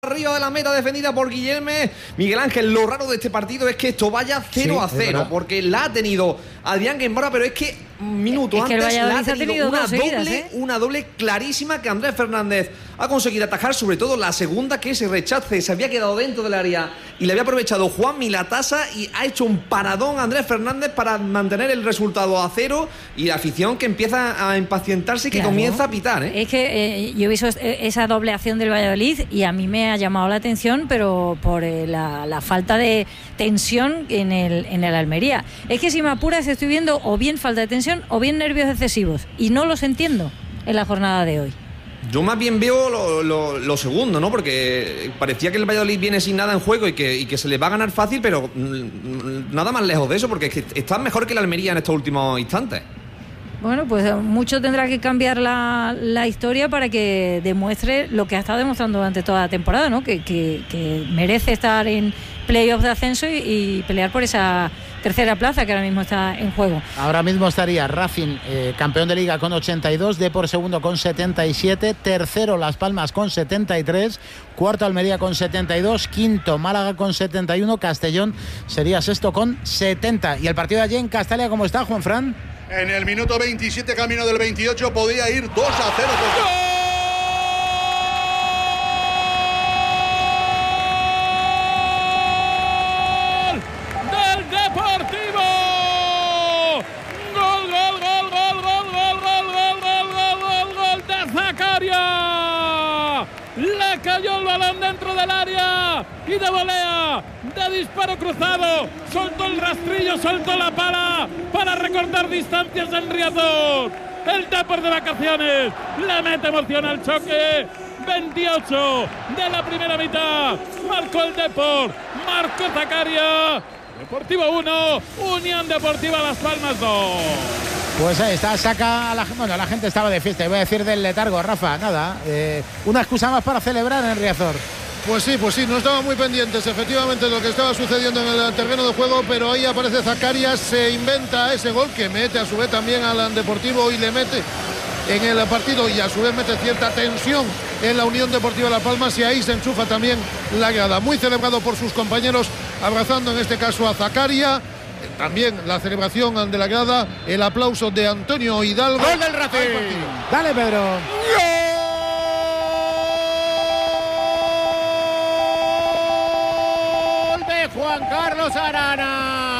Arriba de la meta defendida por Guillerme. Miguel Ángel, lo raro de este partido es que esto vaya 0-0, porque la ha tenido Adrián Guembora, pero es que minutos antes la ha tenido una doble clarísima que Andrés Fernández ha conseguido atajar, sobre todo la segunda, que ese rechace se había quedado dentro del área y le había aprovechado Juan Milatasa y ha hecho un paradón a Andrés Fernández para mantener el resultado a 0 y la afición que empieza a impacientarse y que comienza a pitar, ¿eh? Es que yo he visto esa doble acción del Valladolid y a mí me ha llamado la atención, pero por la falta de tensión en el Almería. Es que si me apuras estoy viendo o bien falta de tensión o bien nervios excesivos y no los entiendo en la jornada de hoy. Yo más bien veo lo segundo, ¿no? Porque parecía que el Valladolid viene sin nada en juego y que se le va a ganar fácil, pero nada más lejos de eso, porque es que está mejor que la Almería en estos últimos instantes. Bueno, pues mucho tendrá que cambiar la historia para que demuestre lo que ha estado demostrando durante toda la temporada, ¿no? Que merece estar en playoffs de ascenso y pelear por esa tercera plaza que ahora mismo está en juego. Ahora mismo estaría Racing campeón de Liga con 82, Depor segundo con 77, tercero Las Palmas con 73, cuarto Almería con 72, quinto Málaga con 71, Castellón sería sexto con 70. ¿Y el partido de allí en Castalia cómo está, Juanfran? En el minuto 27, camino del 28, podía ir 2-0. Le cayó el balón dentro del área y de volea, de disparo cruzado, soltó el rastrillo, soltó la pala para recortar distancias en Riazor. El Depor de vacaciones le mete emoción al choque. 28 de la primera mitad, marcó el Depor, marcó Zakaria. Deportivo 1, Unión Deportiva Las Palmas 2. Pues ahí está, saca a la gente estaba de fiesta, iba a decir del letargo, Rafa, nada, una excusa más para celebrar en Riazor. Pues sí, no estaban muy pendientes efectivamente de lo que estaba sucediendo en el terreno de juego, pero ahí aparece Zakaria, se inventa ese gol que mete a su vez también al Deportivo y le mete en el partido y a su vez mete cierta tensión en la Unión Deportiva Las Palmas y ahí se enchufa también la grada. Muy celebrado por sus compañeros, abrazando en este caso a Zakaria. También la celebración de la grada, el aplauso de Antonio Hidalgo. ¡Gol del Racing! ¡Dale, Pedro! ¡Gol de Juan Carlos Arana!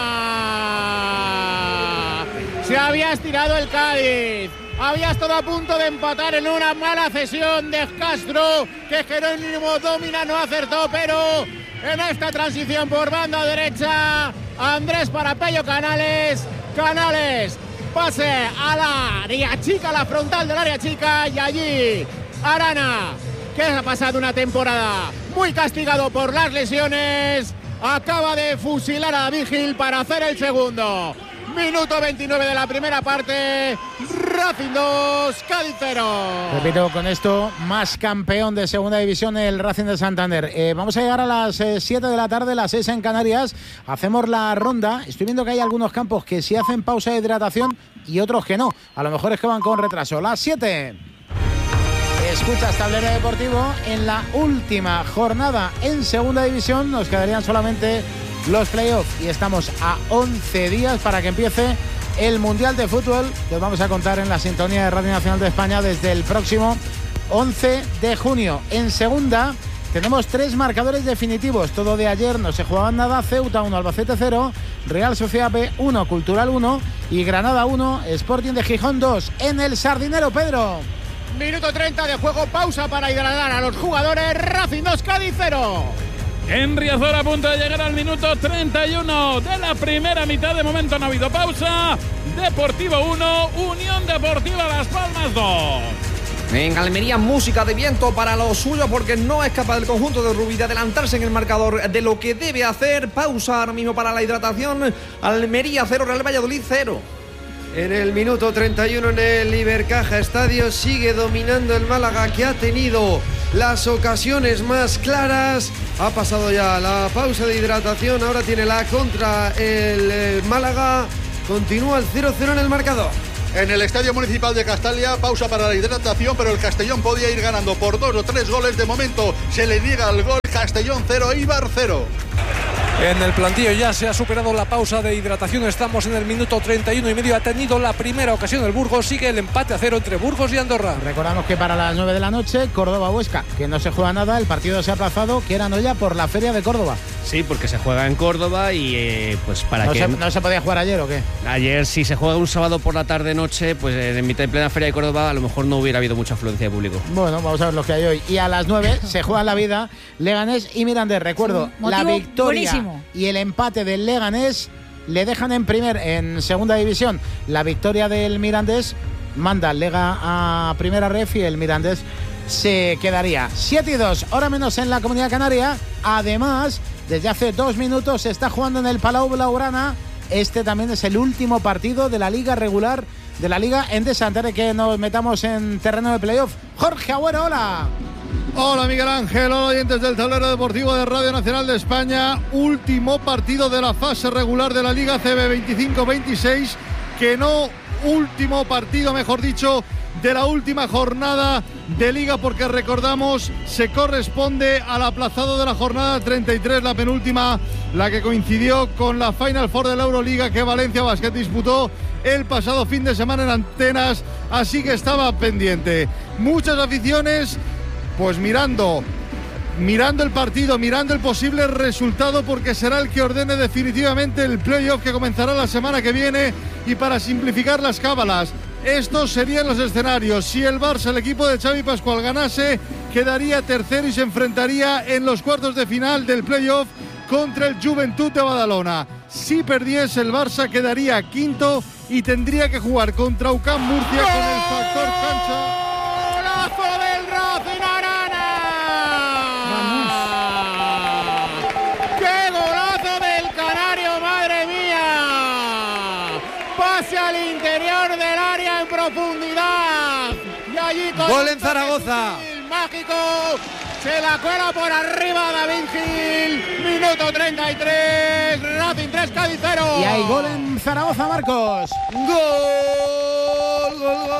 Se había estirado el Cádiz. Había estado a punto de empatar en una mala cesión de Castro, que Jerónimo Domina no acertó, pero en esta transición por banda derecha, Andrés para Pello Canales, pase a la área chica, la frontal del área chica, y allí Arana, que ha pasado una temporada muy castigado por las lesiones, acaba de fusilar a Vigil para hacer el segundo. Minuto 29 de la primera parte, Racing 2, Cádiz 0. Repito, con esto, más campeón de segunda división el Racing de Santander. Vamos a llegar a las 7 de la tarde, las 6 en Canarias. Hacemos la ronda. Estoy viendo que hay algunos campos que sí hacen pausa de hidratación y otros que no. A lo mejor es que van con retraso. Las 7. Escuchas Tablero Deportivo. En la última jornada en segunda división nos quedarían solamente los playoffs y estamos a 11 días para que empiece el Mundial de Fútbol, que os vamos a contar en la sintonía de Radio Nacional de España desde el próximo 11 de junio. En segunda tenemos 3 marcadores definitivos. Todo de ayer no se jugaban nada. Ceuta 1, Albacete 0, Real Sociedad B 1, Cultural 1 y Granada 1, Sporting de Gijón 2. En el Sardinero, Pedro. Minuto 30 de juego, pausa para hidratar a los jugadores. Racing 2, Cádiz 0. En Riazor, a punto de llegar al minuto 31 de la primera mitad. De momento no ha habido pausa. Deportivo 1, Unión Deportiva Las Palmas 2. En Almería, música de viento para los suyos, porque no es capaz del conjunto de Rubí de adelantarse en el marcador de lo que debe hacer. Pausa ahora mismo para la hidratación. Almería 0, Real Valladolid 0. En el minuto 31 en el Ibercaja Estadio sigue dominando el Málaga, que ha tenido las ocasiones más claras. Ha pasado ya la pausa de hidratación, ahora tiene la contra el Málaga. Continúa el 0-0 en el marcador. en el Estadio Municipal de Castalia. Pausa para la hidratación, pero el Castellón podía ir ganando por 2 o 3 goles. De momento se le niega el gol. Castellón 0, Eibar 0. En el plantillo ya se ha superado la pausa de hidratación. Estamos en el minuto 31 y medio. Ha tenido la primera ocasión el Burgos. Sigue el empate a 0 entre Burgos y Andorra. Recordamos que para las 9 de la noche, Córdoba-Huesca, que no se juega nada. El partido se ha aplazado, que era ya por la Feria de Córdoba. Sí, porque se juega en Córdoba y pues para ¿No que... ¿No se podía jugar ayer o qué? Ayer, si se juega un sábado por la tarde-noche, pues en mitad de plena Feria de Córdoba a lo mejor no hubiera habido mucha afluencia de público. Bueno, vamos a ver lo que hay hoy. Y a las 9 se juega la vida Leganés y Mirandés. Recuerdo, la victoria buenísimo. Y el empate del Leganés le dejan en segunda división. La victoria del Mirandés manda al Lega a primera ref y el Mirandés se quedaría 7-2, hora menos en la Comunidad Canaria. Además, desde hace 2 minutos se está jugando en el Palau Blaugrana. Este también es el último partido de la liga regular de la Liga Endesa. Antes de que nos metamos en terreno de playoff, Jorge Agüero, hola. Hola Miguel Ángel, hola oyentes del Tablero Deportivo de Radio Nacional de España. Último partido de la fase regular de la Liga CB 25-26, que no último partido, mejor dicho, de la última jornada de Liga, porque recordamos, se corresponde al aplazado de la jornada 33, la penúltima, la que coincidió con la Final Four de la Euroliga que Valencia Basket disputó el pasado fin de semana en Antenas, así que estaba pendiente. Muchas aficiones pues mirando el partido, mirando el posible resultado, porque será el que ordene definitivamente el playoff que comenzará la semana que viene. Y para simplificar las cábalas, estos serían los escenarios. Si el Barça, el equipo de Xavi Pascual, ganase, quedaría tercero y se enfrentaría en los cuartos de final del playoff contra el Juventud de Badalona. Si perdiese el Barça, quedaría quinto y tendría que jugar contra UCAM Murcia con el factor cancha. ¡Golazo del Racing Arana! ¡Qué golazo del Canario, madre mía! Pase al interior del área en profundidad. Y allí con gol en Zaragoza. Mágico. Se la cuela por arriba David Gil. Minuto 33. Racing 3, Cádiz 0. Y hay gol en Zaragoza, Marcos. Gol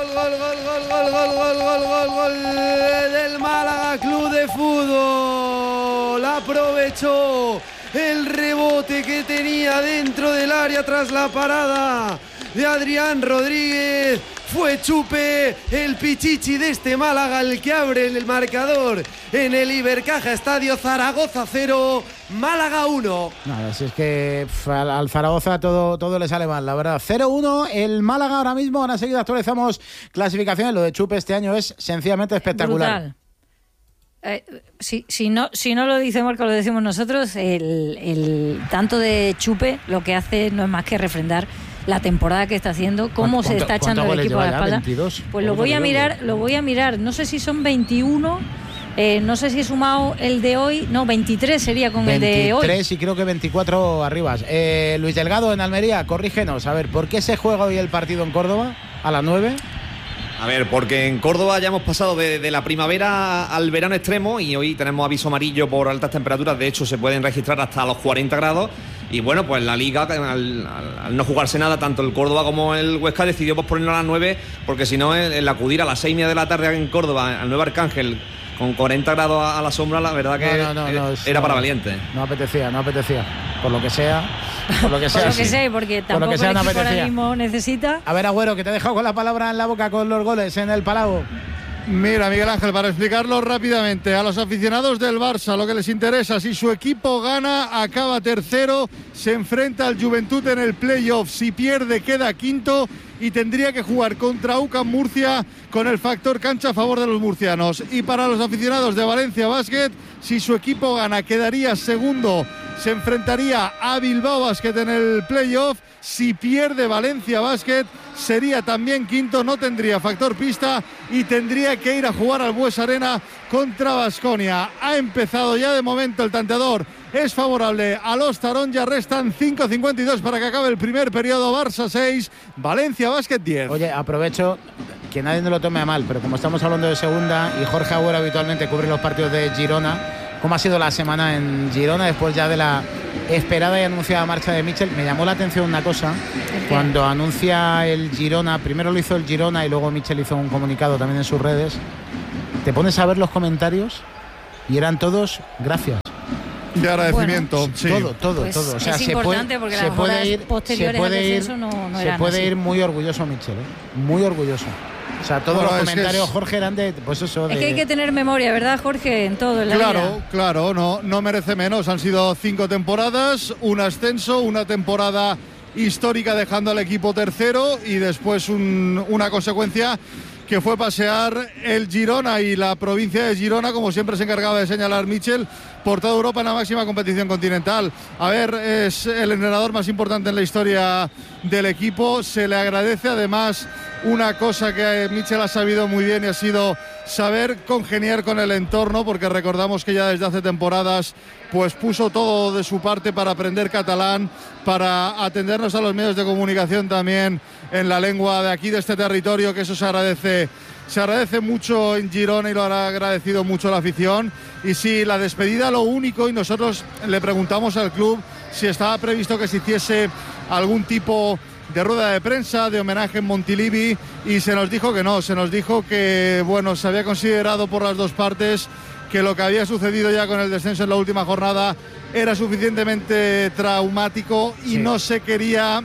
del Málaga Club de Fútbol. Aprovechó el rebote que tenía dentro del área tras la parada de Adrián Rodríguez. Fue Chupe, el pichichi de este Málaga, el que abre el marcador en el Ibercaja Estadio. Zaragoza 0, Málaga 1. Nada, si es que al Zaragoza todo le sale mal, la verdad. 0-1 el Málaga ahora mismo. Ahora enseguida actualizamos clasificaciones. Lo de Chupe este año es sencillamente espectacular. Si no lo dice Marco, lo decimos nosotros. El tanto de Chupe lo que hace no es más que refrendar la temporada que está haciendo, cómo se está echando el equipo a la espalda. 22, pues lo voy a mirar, no sé si son 21, no sé si he sumado el de hoy, no, 23 sería con 23 el de hoy. 23 y creo que 24 arriba. Luis Delgado en Almería, corrígenos, a ver, ¿por qué se juega hoy el partido en Córdoba a las 9? A ver, porque en Córdoba ya hemos pasado de la primavera al verano extremo y hoy tenemos aviso amarillo por altas temperaturas. De hecho, se pueden registrar hasta los 40 grados. Y bueno, pues la Liga, al no jugarse nada, tanto el Córdoba como el Huesca decidió posponerlo a las 9, porque si no, el acudir a las 6:30 de la tarde en Córdoba, al Nuevo Arcángel, con 40 grados a la sombra, la verdad que era para valientes. No apetecía, por lo que sea. Porque tampoco el equipo ahora mismo necesita. A ver, Agüero, que te he dejado con la palabra en la boca con los goles en el Palau. Mira, Miguel Ángel, para explicarlo rápidamente, a los aficionados del Barça lo que les interesa, si su equipo gana, acaba tercero, se enfrenta al Juventud en el playoff, si pierde queda quinto y tendría que jugar contra UCAM Murcia con el factor cancha a favor de los murcianos. Y para los aficionados de Valencia Basket, si su equipo gana, quedaría segundo, se enfrentaría a Bilbao Basket en el playoff. Si pierde Valencia Basket, sería también quinto, no tendría factor pista y tendría que ir a jugar al Bues Arena contra Baskonia. Ha empezado ya de momento el tanteador. Es favorable a los Tarón, ya restan 5:52 para que acabe el primer periodo. Barça 6, Valencia Basket 10. Oye, aprovecho que nadie nos lo tome a mal, pero como estamos hablando de segunda y Jorge Agüero habitualmente cubre los partidos de Girona, ¿cómo ha sido la semana en Girona después ya de la esperada y anunciada marcha de Michel? Me llamó la atención una cosa, Cuando anuncia el Girona, primero lo hizo el Girona y luego Michel hizo un comunicado también en sus redes, te pones a ver los comentarios y eran todos gracias. De agradecimiento, bueno, sí. Todo. Pues O sea, es importante porque las horas posteriores al descenso no eran se puede así. ir muy orgulloso Michel, muy orgulloso. O sea, todos los comentarios, Jorge, eran de, pues eso. Es que hay que tener memoria, ¿verdad, Jorge? En todo, en la vida. Claro, no merece menos. Han sido 5 temporadas, un ascenso, una temporada histórica dejando al equipo tercero y después una consecuencia que fue pasear el Girona y la provincia de Girona, como siempre se encargaba de señalar Michel, por toda Europa en la máxima competición continental. A ver, es el entrenador más importante en la historia del equipo, se le agradece. Además, una cosa que Michel ha sabido muy bien y ha sido saber congeniar con el entorno, porque recordamos que ya desde hace temporadas pues puso todo de su parte para aprender catalán, para atendernos a los medios de comunicación también en la lengua de aquí, de este territorio, que eso se agradece mucho en Girona y lo ha agradecido mucho la afición. Y sí, la despedida, lo único, y nosotros le preguntamos al club si estaba previsto que se hiciese algún tipo de rueda de prensa, de homenaje en Montilivi, y se nos dijo que no, se nos dijo que, bueno, se había considerado por las dos partes que lo que había sucedido ya con el descenso en la última jornada era suficientemente traumático y no se quería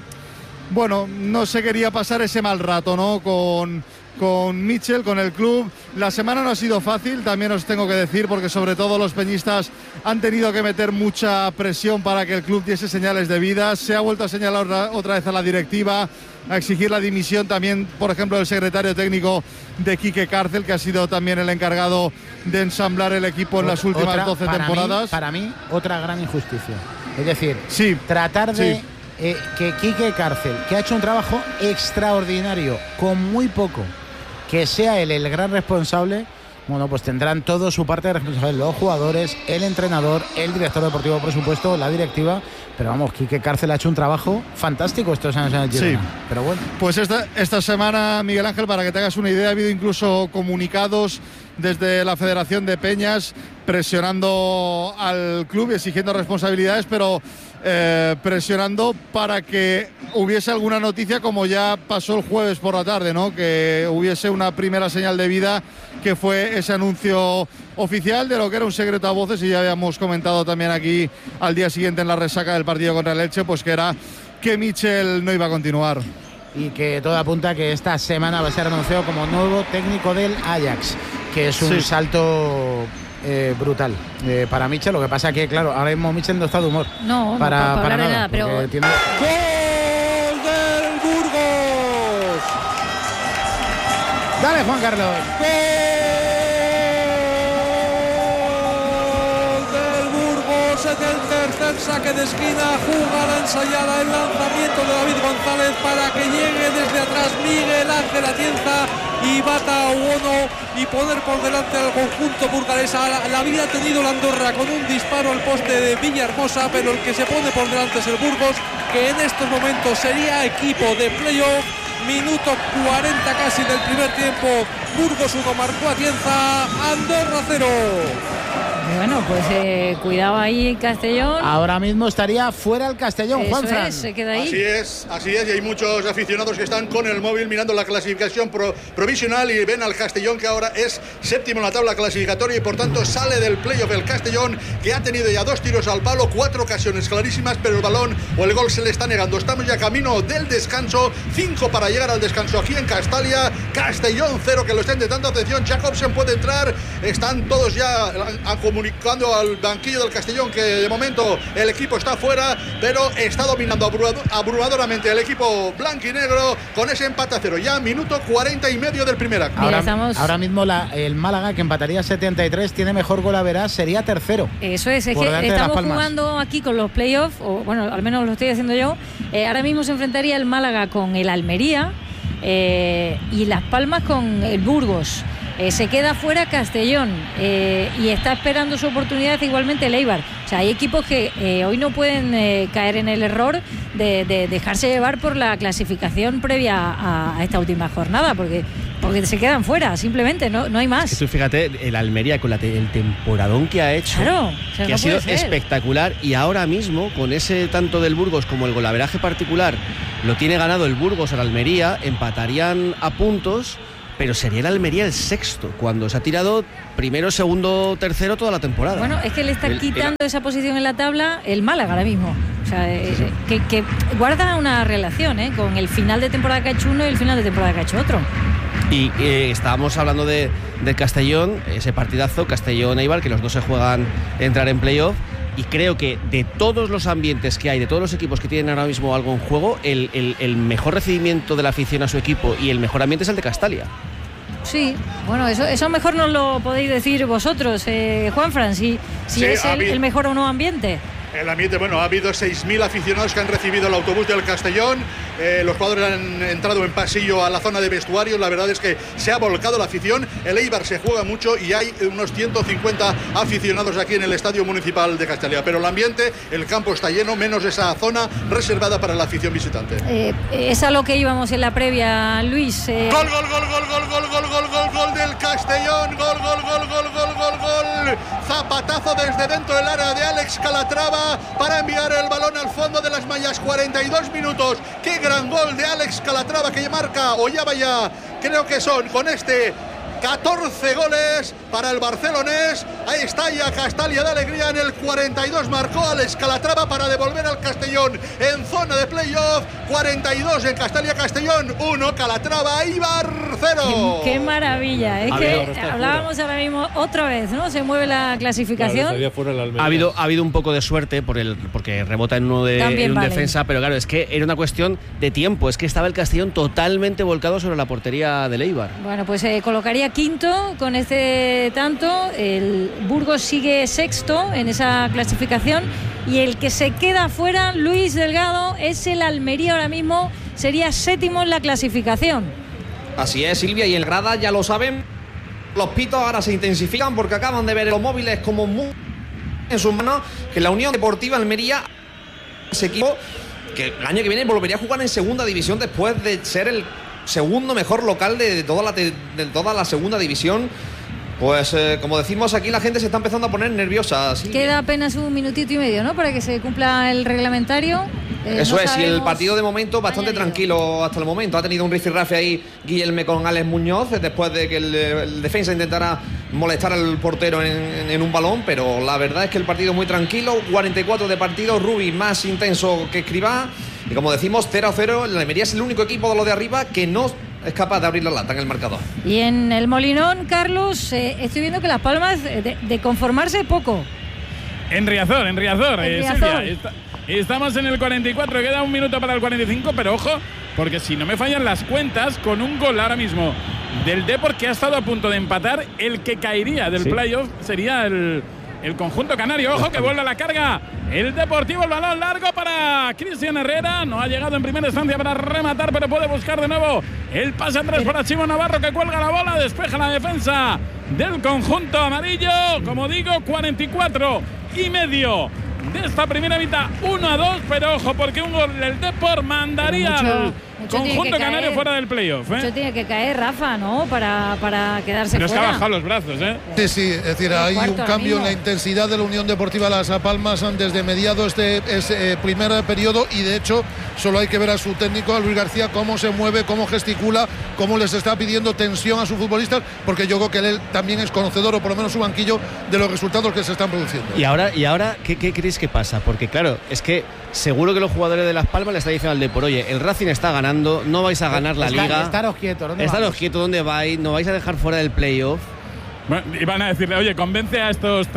pasar ese mal rato, ¿no? Con Michel, con el club. La semana no ha sido fácil, también os tengo que decir, porque sobre todo los peñistas han tenido que meter mucha presión para que el club diese señales de vida. Se ha vuelto a señalar otra vez a la directiva, a exigir la dimisión también, por ejemplo, del secretario técnico de Quique Cárcel, que ha sido también el encargado de ensamblar el equipo en las últimas 12 temporadas. Para mí, otra gran injusticia. Es decir, tratar de que Quique Cárcel, que ha hecho un trabajo extraordinario con muy poco, que sea él el gran responsable. Bueno, pues tendrán todo su parte de responsabilidad, los jugadores, el entrenador, el director deportivo, por supuesto, la directiva. Pero vamos, Quique Cárcel ha hecho un trabajo fantástico estos años en el Girona. Sí. Pero bueno. Pues esta semana, Miguel Ángel, para que te hagas una idea, ha habido incluso comunicados desde la Federación de Peñas presionando al club y exigiendo responsabilidades, pero presionando para que hubiese alguna noticia, como ya pasó el jueves por la tarde, ¿no? Que hubiese una primera señal de vida, que fue ese anuncio oficial de lo que era un secreto a voces, y ya habíamos comentado también aquí al día siguiente en la resaca del partido contra el Elche, pues que era que Michel no iba a continuar. Y que todo apunta que esta semana va a ser anunciado como nuevo técnico del Ajax, que es un salto brutal para Michel. Lo que pasa que, claro, ahora mismo Michel no está de humor. No, para nada, pero tiene... ¡Gol del Burgos! Dale, Juan Carlos. ¡Gol del Burgos! En el tercer saque de esquina, jugada ensayada, el lanzamiento de David González para que llegue desde atrás Miguel Ángel Atienza y bata a Uono y poner por delante al conjunto burgalés. La había tenido la Andorra con un disparo al poste de Villahermosa, pero el que se pone por delante es el Burgos, que en estos momentos sería equipo de playoff. Minuto 40 casi del primer tiempo. Burgos 1, marcó Atienza, Andorra 0. Bueno, pues cuidado ahí Castellón. Ahora mismo estaría fuera el Castellón, Juanfran. Se queda ahí. Así es, y hay muchos aficionados que están con el móvil mirando la clasificación provisional y ven al Castellón, que ahora es séptimo en la tabla clasificatoria y por tanto sale del playoff el Castellón, que ha tenido ya 2 tiros al palo, 4 ocasiones clarísimas, pero el balón o el gol se le está negando. Estamos ya camino del descanso, 5 para llegar al descanso aquí en Castalia. Castellón 0, que lo estén de tanta atención. Jacobsen puede entrar, están todos ya comunicando al banquillo del Castellón que de momento el equipo está fuera, pero está dominando abrumadoramente el equipo blanquinegro con ese empate a 0. Ya minuto 40 y medio del primer acto. Ahora mismo el Málaga, que empataría 73, tiene mejor gol average, sería tercero. Eso es que estamos jugando aquí con los playoffs, o bueno, al menos lo estoy haciendo yo. Ahora mismo se enfrentaría el Málaga con el Almería y Las Palmas con el Burgos. Se queda fuera Castellón y está esperando su oportunidad igualmente el Eibar. O sea, hay equipos que hoy no pueden caer en el error de dejarse llevar por la clasificación previa a esta última jornada, porque porque se quedan fuera, simplemente, no hay más. Es que tú fíjate, el Almería con el temporadón que ha hecho, claro, que ha sido espectacular, y ahora mismo, con ese tanto del Burgos como el golaveraje particular, lo tiene ganado el Burgos al Almería, empatarían a puntos, pero sería el Almería el sexto, cuando se ha tirado primero, segundo, tercero toda la temporada. Bueno, es que le está quitando esa posición en la tabla el Málaga ahora mismo. O sea, que guarda una relación con el final de temporada que ha hecho uno y el final de temporada que ha hecho otro. Y estábamos hablando de Castellón, ese partidazo, Castellón-Eibar, que los dos se juegan entrar en playoff. Y creo que de todos los ambientes que hay, de todos los equipos que tienen ahora mismo algo en juego, el mejor recibimiento de la afición a su equipo y el mejor ambiente es el de Castalia. Sí, bueno, eso mejor nos lo podéis decir vosotros, Juanfran, si es el mejor o no ambiente. El ambiente, bueno, ha habido 6.000 aficionados que han recibido el autobús del Castellón. Los jugadores han entrado en pasillo a la zona de vestuarios. La verdad es que se ha volcado la afición. El Eibar se juega mucho y hay unos 150 aficionados aquí en el Estadio Municipal de Castalia. Pero el ambiente, el campo está lleno, menos esa zona reservada para la afición visitante. Es a lo que íbamos en la previa, Luis. Gol del Castellón. Gol. Zapatazo desde dentro del área de Alex Calatrava para enviar el balón al fondo de las mallas. 42 minutos. Qué gran gol de Alex Calatrava, que marca, o ya vaya, creo que son con este 14 goles para el barcelonés. Ahí está ya Castalia de alegría. En el 42 marcó Alex Calatrava para devolver al Castellón en zona de playoff. 42 en Castalia-Castellón 1, Calatrava, Eibar 0. Qué maravilla, es que hablábamos ahora mismo otra vez, ¿no? Se mueve la clasificación. Ha habido un poco de suerte porque rebota en uno en un defensa, pero claro, es que era una cuestión de tiempo. Es que estaba el Castellón totalmente volcado sobre la portería del Eibar. Bueno, pues colocaría quinto con este tanto. El Burgos sigue sexto en esa clasificación y el que se queda fuera, Luis Delgado, es el Almería. Ahora mismo sería séptimo en la clasificación. Así es, Silvia, y en grada ya lo saben, los pitos ahora se intensifican porque acaban de ver los móviles como muy en sus manos que la Unión Deportiva Almería, ese equipo que el año que viene volvería a jugar en segunda división después de ser el segundo mejor local de toda la segunda división. Pues como decimos aquí, la gente se está empezando a poner nerviosa. Silvia. Queda apenas un minutito y medio, ¿no?, para que se cumpla el reglamentario. Eso es, y el partido de momento bastante tranquilo hasta el momento. Ha tenido un rifirrafe ahí Guillerme con Alex Muñoz después de que el defensa intentara molestar al portero en un balón, pero la verdad es que el partido es muy tranquilo. 44 de partido, Rubi más intenso que Escribá, y como decimos, 0-0. El Almería es el único equipo de lo de arriba que no es capaz de abrir la lata en el marcador. Y en el Molinón, Carlos, estoy viendo que Las Palmas de conformarse poco. En Riazor. Silvia, estamos en el 44, queda un minuto para el 45, pero ojo, porque si no me fallan las cuentas, con un gol ahora mismo del Depor, que ha estado a punto de empatar, el que caería del playoff sería el conjunto canario. Ojo, que vuelve a la carga el Deportivo, el balón largo para Cristian Herrera. No ha llegado en primera instancia para rematar, pero puede buscar de nuevo el pase atrás para Chimo Navarro, que cuelga la bola, despeja la defensa del conjunto amarillo. Como digo, 44 y medio de esta primera mitad, 1-2, pero ojo, porque un gol del Depor mandaría al conjunto canario fuera del playoff. Mucho tiene que caer, Rafa, ¿no?, para quedarse fuera. Pero es que ha bajado los brazos, Sí, es decir, hay un cambio en la intensidad de la Unión Deportiva Las Palmas desde mediados de ese primer periodo, y de hecho solo hay que ver a su técnico, a Luis García, cómo se mueve, cómo gesticula, cómo les está pidiendo tensión a sus futbolistas, porque yo creo que él también es conocedor, o por lo menos su banquillo, de los resultados que se están produciendo. Y ahora ¿qué creéis que pasa? Porque claro, es que seguro que los jugadores de Las Palmas le están diciendo al Depor: oye, el Racing está ganando, no vais a ganar la liga. Estaros quietos, ¿dónde vais? No vais a dejar fuera del playoff. Bueno, y van a decirle: oye, convence a estos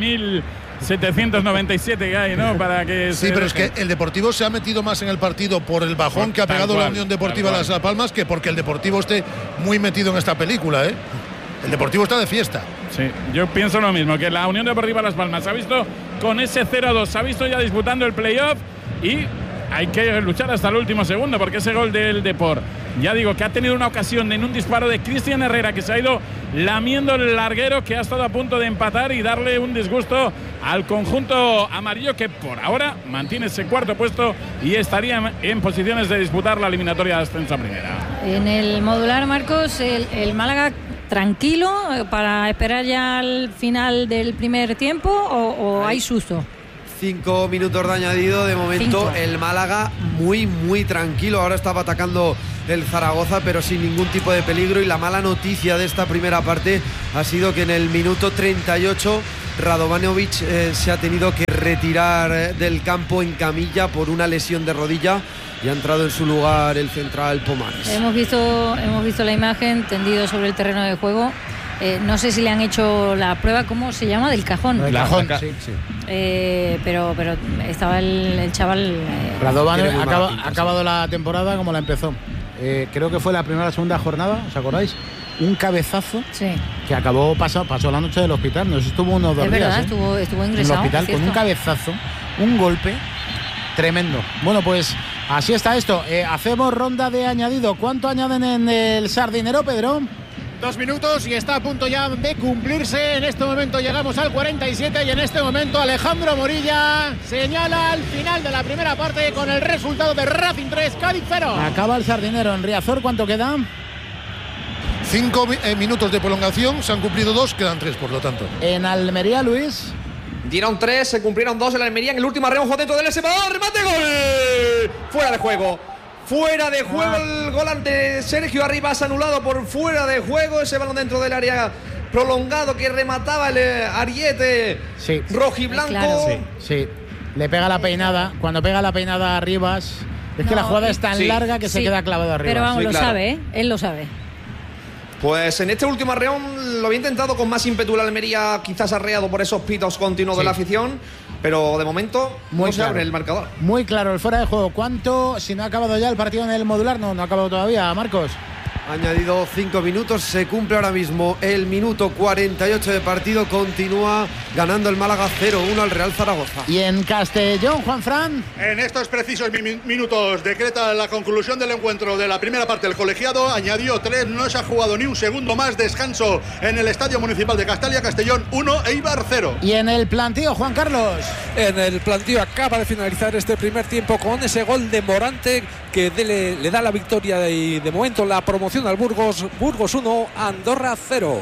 30.797 que hay, ¿no?, para que sí, pero es que el Deportivo se ha metido más en el partido por el bajón que ha pegado la Unión Deportiva Las Palmas, que porque el Deportivo esté muy metido en esta película, ¿eh? El Deportivo está de fiesta. Sí, yo pienso lo mismo, que la Unión Deportiva Las Palmas se ha visto con ese 0-2, se ha visto ya disputando el playoff, y hay que luchar hasta el último segundo, porque ese gol del Depor Ya digo que ha tenido una ocasión en un disparo de Cristian Herrera, que se ha ido lamiendo el larguero, que ha estado a punto de empatar y darle un disgusto al conjunto amarillo, que por ahora mantiene ese cuarto puesto y estaría en posiciones de disputar la eliminatoria de ascenso a primera. En el modular, Marcos, el Málaga tranquilo para esperar ya al final del primer tiempo, o hay susto. 5 minutos de añadido. De momento el Málaga muy tranquilo. Ahora estaba atacando el Zaragoza, pero sin ningún tipo de peligro. Y la mala noticia de esta primera parte ha sido que en el minuto 38 Radovanovic se ha tenido que retirar del campo en camilla por una lesión de rodilla, y ha entrado en su lugar el central Pomares. Hemos visto la imagen tendido sobre el terreno de juego. No sé si le han hecho la prueba, ¿cómo se llama? Del cajón. El cajón, sí. Pero estaba el chaval. Radovanovic ha acabado la temporada como la empezó. Creo que fue la primera o segunda jornada, ¿os acordáis? Un cabezazo que acabó, pasó la noche del hospital. No sé, estuvo unos 2 días. Es verdad, estuvo ingresado en el hospital con un cabezazo, un golpe tremendo. Bueno, pues así está esto. Hacemos ronda de añadido. ¿Cuánto añaden en el Sardinero, Pedro? 2 minutos y está a punto ya de cumplirse. En este momento llegamos al 47 y en este momento Alejandro Morilla señala al final de la primera parte con el resultado de Racing 3, Cádiz 0. Acaba el Sardinero. En Riazor, ¿cuánto queda? 5 minutos de prolongación, se han cumplido 2, quedan 3 por lo tanto. En Almería, Luis. Dieron 3, se cumplieron 2 en la Almería. En el último arreojo dentro del SPA, remate, gol. Fuera de juego. Fuera de juego el gol ante Sergio Arribas, anulado por fuera de juego. Ese balón dentro del área prolongado que remataba el ariete rojiblanco. Claro. Sí, le pega la peinada. Cuando pega la peinada a Arribas, es que la jugada es tan larga que se queda clavado arriba. Pero vamos, sabe, ¿eh? Él lo sabe. Pues en este último arreón lo había intentado con más ímpetu la Almería, quizás arreado por esos pitos continuos de la afición, pero de momento no se abre el marcador. Muy claro el fuera de juego. ¿Cuánto, si no ha acabado ya el partido en el modular? No ha acabado todavía, Marcos. Añadido 5 minutos, se cumple ahora mismo el minuto 48 de partido. Continúa ganando el Málaga 0-1 al Real Zaragoza. Y en Castellón, Juanfran. En estos precisos minutos decreta la conclusión del encuentro de la primera parte. El colegiado añadió 3, no se ha jugado ni un segundo más. Descanso en el Estadio Municipal de Castalia. Castellón 1, Eibar 0. Y en el plantío, Juan Carlos. En el plantío acaba de finalizar este primer tiempo con ese gol de Morante que le da la victoria y de momento la promoción al Burgos 1, Andorra 0.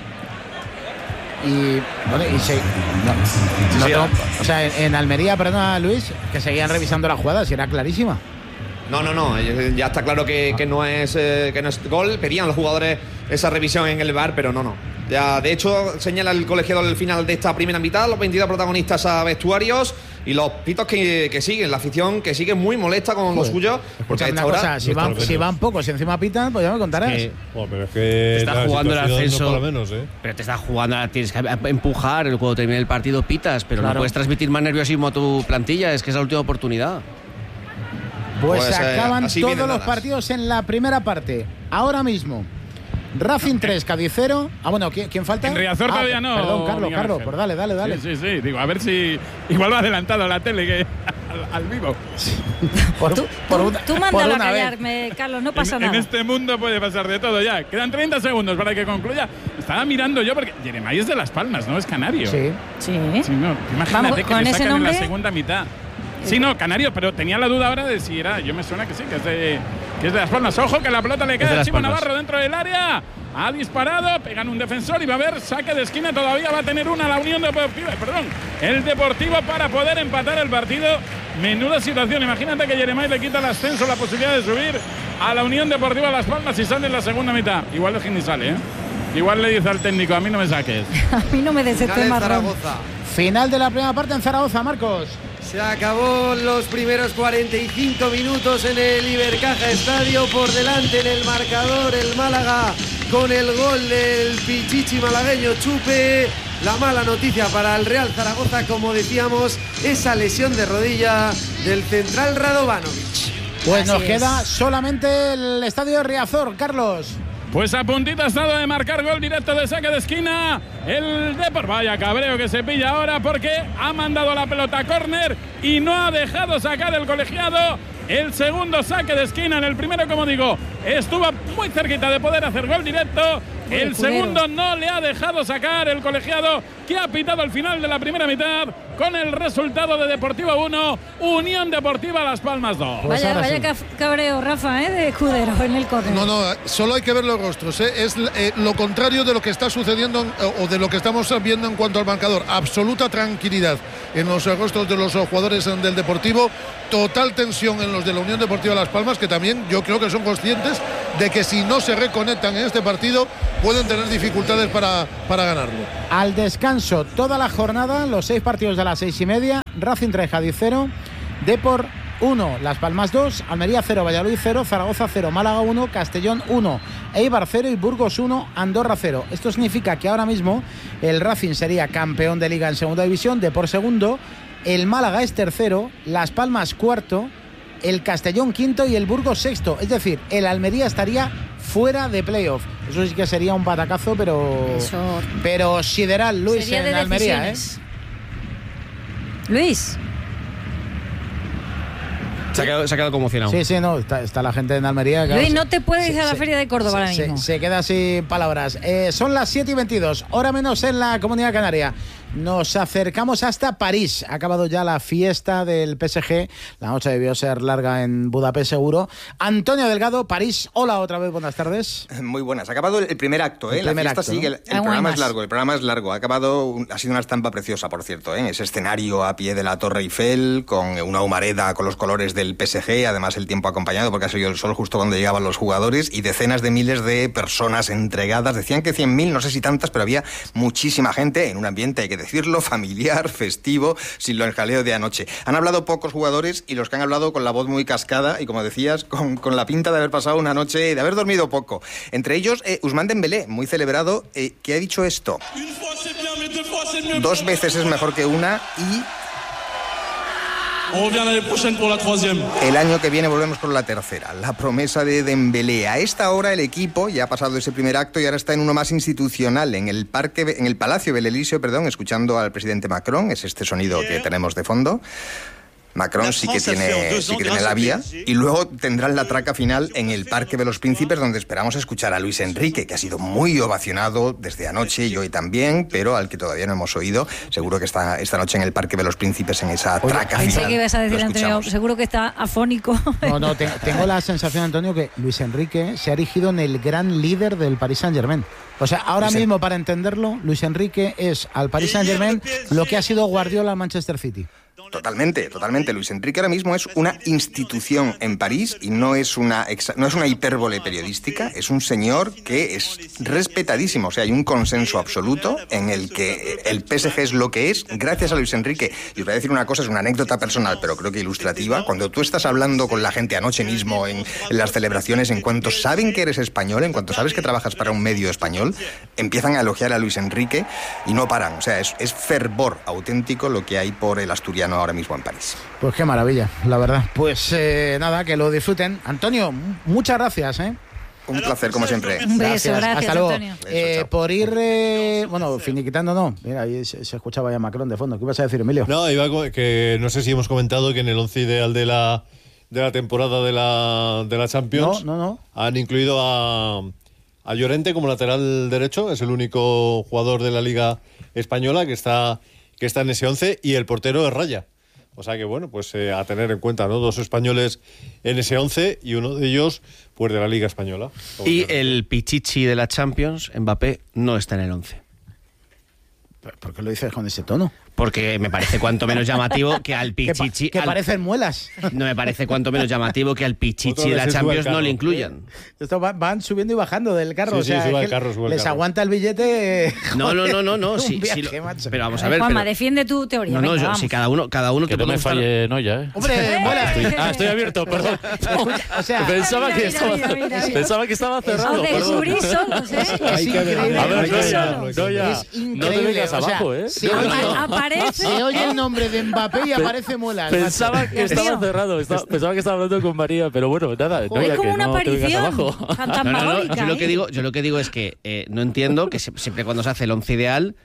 O sea, en Almería, perdona Luis, que seguían revisando la jugada, si era clarísima. No, ya está claro que no es gol. Pedían los jugadores esa revisión en el VAR, pero no. Ya, de hecho, señala el colegiado al final de esta primera mitad, los 22 protagonistas a vestuarios y los pitos que siguen, la afición que sigue muy molesta con los suyos. Porque a esta hora, si van pocos y encima pitan, pues ya me contarás. Pero es que te está jugando el ascenso, no menos, pero te está jugando, tienes que empujar, cuando termine el partido pitas, pero no puedes transmitir más nerviosismo a tu plantilla, es que es la última oportunidad. Pues acaban todos los partidos en la primera parte. Ahora mismo Racing 3, Cádiz 0. Bueno, ¿quién falta? En Riazor todavía no. Perdón, Carlos, pues dale. Sí. Digo, a ver si igual va adelantado la tele que al vivo. Tú mándalo a callarme, Carlos, no pasa nada. En este mundo puede pasar de todo ya. Quedan 30 segundos para que concluya. Estaba mirando yo porque Jeremai es de Las Palmas, ¿no? Es canario. Sí. No, imagínate que le sacan en la segunda mitad. Sí, no, canario, pero tenía la duda ahora de si era. Yo me suena que sí, que es de Las Palmas. Ojo, que la pelota le queda a Chimo Navarro dentro del área. Ha disparado, pegan un defensor y va a haber saque de esquina. Todavía va a tener una la Unión Deportiva, el Deportivo para poder empatar el partido. Menuda situación. Imagínate que Jeremai le quita el ascenso, la posibilidad de subir a la Unión Deportiva Las Palmas y sale en la segunda mitad. Igual es que ni sale, ¿eh? Igual le dice al técnico, a mí no me saques. A mí no me des este marrón. Final de la primera parte en Zaragoza, Marcos. Se acabó los primeros 45 minutos en el Ibercaja Estadio. Por delante en el marcador el Málaga con el gol del pichichi malagueño Chupe. La mala noticia para el Real Zaragoza, como decíamos, esa lesión de rodilla del central Radovanovic. Pues nos queda solamente el estadio de Riazor, Carlos. Pues a puntito ha estado de marcar gol directo de saque de esquina el Depor. Vaya cabreo que se pilla ahora porque ha mandado la pelota a córner y no ha dejado sacar el colegiado el segundo saque de esquina. En el primero, como digo, estuvo muy cerquita de poder hacer gol directo. El segundo no le ha dejado sacar el colegiado, que ha pitado el final de la primera mitad con el resultado de Deportivo 1, Unión Deportiva Las Palmas 2. Vaya cabreo, Rafa, de Escudero en el córner. No, solo hay que ver los rostros. Es lo contrario de lo que está sucediendo o de lo que estamos viendo en cuanto al marcador. Absoluta tranquilidad en los rostros de los jugadores del Deportivo. Total tensión en los de la Unión Deportiva Las Palmas, que también yo creo que son conscientes de que si no se reconectan en este partido pueden tener dificultades para ganarlo. Al descanso toda la jornada, los 6 partidos de las 6:30. Racing 3, Cádiz 0, Depor 1, Las Palmas 2, Almería 0, Valladolid 0, Zaragoza 0, Málaga 1, Castellón 1, Eibar 0 y Burgos 1, Andorra 0. Esto significa que ahora mismo el Racing sería campeón de Liga en segunda división, Depor segundo, el Málaga es tercero, Las Palmas cuarto, el Castellón quinto y el Burgos sexto. Es decir, el Almería estaría fuera de playoff. Eso sí que sería un batacazo, pero sideral, Luis, en Almería, Luis. Se ha quedado conmocionado. Sí, no, está la gente en Almería. Claro, Luis, no te puedes ir a la Feria de Córdoba ahora mismo. Se queda sin palabras. Son las 7:22, hora menos en la Comunidad Canaria. Nos acercamos hasta París. Ha acabado ya la fiesta del PSG. La noche debió ser larga en Budapest, seguro. Antonio Delgado, París. Hola otra vez, buenas tardes. Muy buenas. Ha acabado el primer acto, La fiesta sigue. ¿No? El programa es largo. Ha sido una estampa preciosa, por cierto, Ese escenario a pie de la Torre Eiffel, con una humareda con los colores del PSG. Además, el tiempo acompañado, porque ha salido el sol justo cuando llegaban los jugadores. Y decenas de miles de personas entregadas. Decían que 100.000, no sé si tantas, pero había muchísima gente en un ambiente, hay que decirlo, familiar, festivo, sin lo jaleo de anoche. Han hablado pocos jugadores y los que han hablado con la voz muy cascada y, como decías, con la pinta de haber pasado una noche, de haber dormido poco. Entre ellos, Ousmane Dembélé, muy celebrado, que ha dicho esto: 2 veces es mejor que una y... el año que viene volvemos por la tercera. La promesa de Dembélé. A esta hora el equipo ya ha pasado ese primer acto y ahora está en uno más institucional, en el Palacio del Elíseo, escuchando al presidente Macron. Es este sonido que tenemos de fondo. Macron sí que tiene la vía, y luego tendrán la traca final en el Parque de los Príncipes, donde esperamos escuchar a Luis Enrique, que ha sido muy ovacionado desde anoche y hoy también, pero al que todavía no hemos oído. Seguro que está esta noche en el Parque de los Príncipes, en esa traca final. Pensé que ibas a decir, Antonio, seguro que está afónico. No, tengo la sensación, Antonio, que Luis Enrique se ha erigido en el gran líder del Paris Saint-Germain. O sea, ahora mismo, para entenderlo, Luis Enrique es al Paris Saint-Germain lo que ha sido Guardiola al Manchester City. Totalmente. Luis Enrique ahora mismo es una institución en París y no es una hipérbole periodística. Es un señor que es respetadísimo. O sea, hay un consenso absoluto en el que el PSG es lo que es gracias a Luis Enrique. Y os voy a decir una cosa, es una anécdota personal, pero creo que ilustrativa. Cuando tú estás hablando con la gente anoche mismo en las celebraciones, en cuanto saben que eres español, en cuanto sabes que trabajas para un medio español, empiezan a elogiar a Luis Enrique y no paran. O sea, es fervor auténtico lo que hay por el asturiano ahora mismo en París. Pues qué maravilla, la verdad. Pues nada, que lo disfruten. Antonio, muchas gracias, Un placer, como siempre. Un beso, gracias, hasta luego. Antonio. Por ir, finiquitando, no. Mira, ahí se escuchaba ya Macron de fondo. ¿Qué ibas a decir, Emilio? No, que no sé si hemos comentado que en el 11 ideal de la temporada de la Champions no. Han incluido a Llorente como lateral derecho. Es el único jugador de la Liga Española que está en ese 11, y el portero es Raya. O sea que, bueno, pues a tener en cuenta, ¿no? 2 españoles en ese 11 y uno de ellos, pues, de la Liga Española. Y el Pichichi de la Champions, Mbappé, no está en el 11. ¿Por qué lo dices con ese tono? Porque me parece cuanto menos llamativo que al Pichichi... Que parecen muelas. No, me parece cuanto menos llamativo que al Pichichi de la Champions no le incluyan. Esto van subiendo y bajando del carro. Sí, sube el carro. Les aguanta el billete... No. Sí, pero vamos a ver... Juanma, defiende tu teoría. No, si cada uno que no me falle Noya, Hombre, mola. Estoy abierto, perdón. O sea, pensaba que estaba cerrado. Os descubrí solos, Es increíble. A ver, Noya, no te vengas abajo, Sí, parece. Se oye el nombre de Mbappé y aparece Muelas. Pensaba que estaba cerrado, pensaba que estaba hablando con María, pero bueno, nada. Es como una aparición fantasmagórica. Yo lo que digo es que no entiendo que siempre cuando se hace el once ideal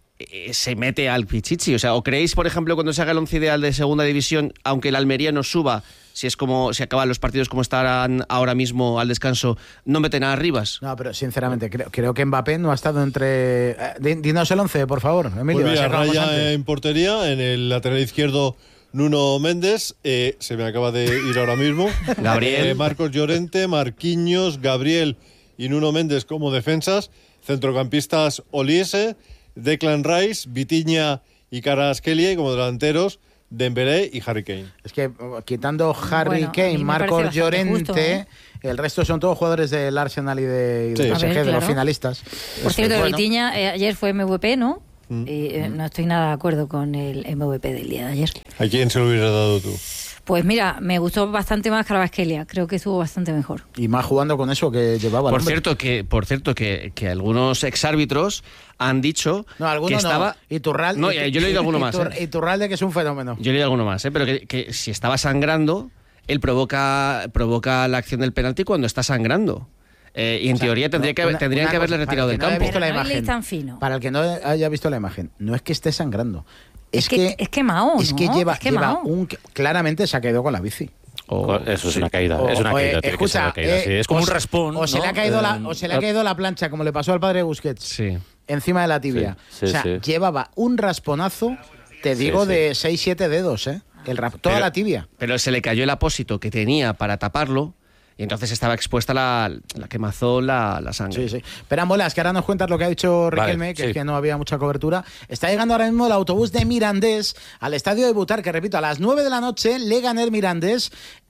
se mete al Pichichi. O sea, ¿o creéis, por ejemplo, cuando se haga el once ideal de segunda división, aunque el Almería no suba, si acaban los partidos como estarán ahora mismo al descanso, no meten a Rivas? No, pero sinceramente creo que Mbappé no ha estado entre... dinos el 11, por favor, Emilio. Pues mira, Raya en portería, en el lateral izquierdo Nuno Méndez, se me acaba de ir ahora mismo. Gabriel. Marcos Llorente, Marquinhos, Gabriel y Nuno Méndez como defensas. Centrocampistas Oliese, Declan Rice, Vitinha y Kvaratskhelia como delanteros. Dembélé y Harry Kane. Es que quitando Harry Kane, Marcos Llorente, el resto son todos jugadores del Arsenal y del PSG, de los finalistas. Por cierto, Vitinha ayer fue MVP, ¿no? Y no estoy nada de acuerdo con el MVP del día de ayer. ¿A quién se lo hubieras dado tú? Pues mira, me gustó bastante más Kvaratskhelia, creo que estuvo bastante mejor. Y más jugando con eso que llevaba. Por cierto que algunos exárbitros han dicho que estaba... No. Iturralde, no, yo he leído alguno más. Iturralde, que es un fenómeno. Yo he leído alguno más, pero que si estaba sangrando, él provoca la acción del penalti cuando está sangrando. Y en teoría tendrían que haberle retirado del campo. Para el que no haya visto la imagen, no es que esté sangrando. Es quemado, es que lleva claramente se ha caído con la bici. Eso es una caída. Es una caída. Escucha, es como un raspón. O se le ha caído la plancha, como le pasó al padre Busquets, encima de la tibia. Llevaba un rasponazo, te digo, de 6-7 dedos, toda la tibia. Pero se le cayó el apósito que tenía para taparlo. Y entonces estaba expuesta la quemazón, la sangre. Sí. Espera, Muelas, que ahora nos cuentas lo que ha dicho Riquelme, que es que no había mucha cobertura. Está llegando ahora mismo el autobús de Mirandés al estadio de Butarque, repito, a las 9 de la noche, Leganés Mirandés.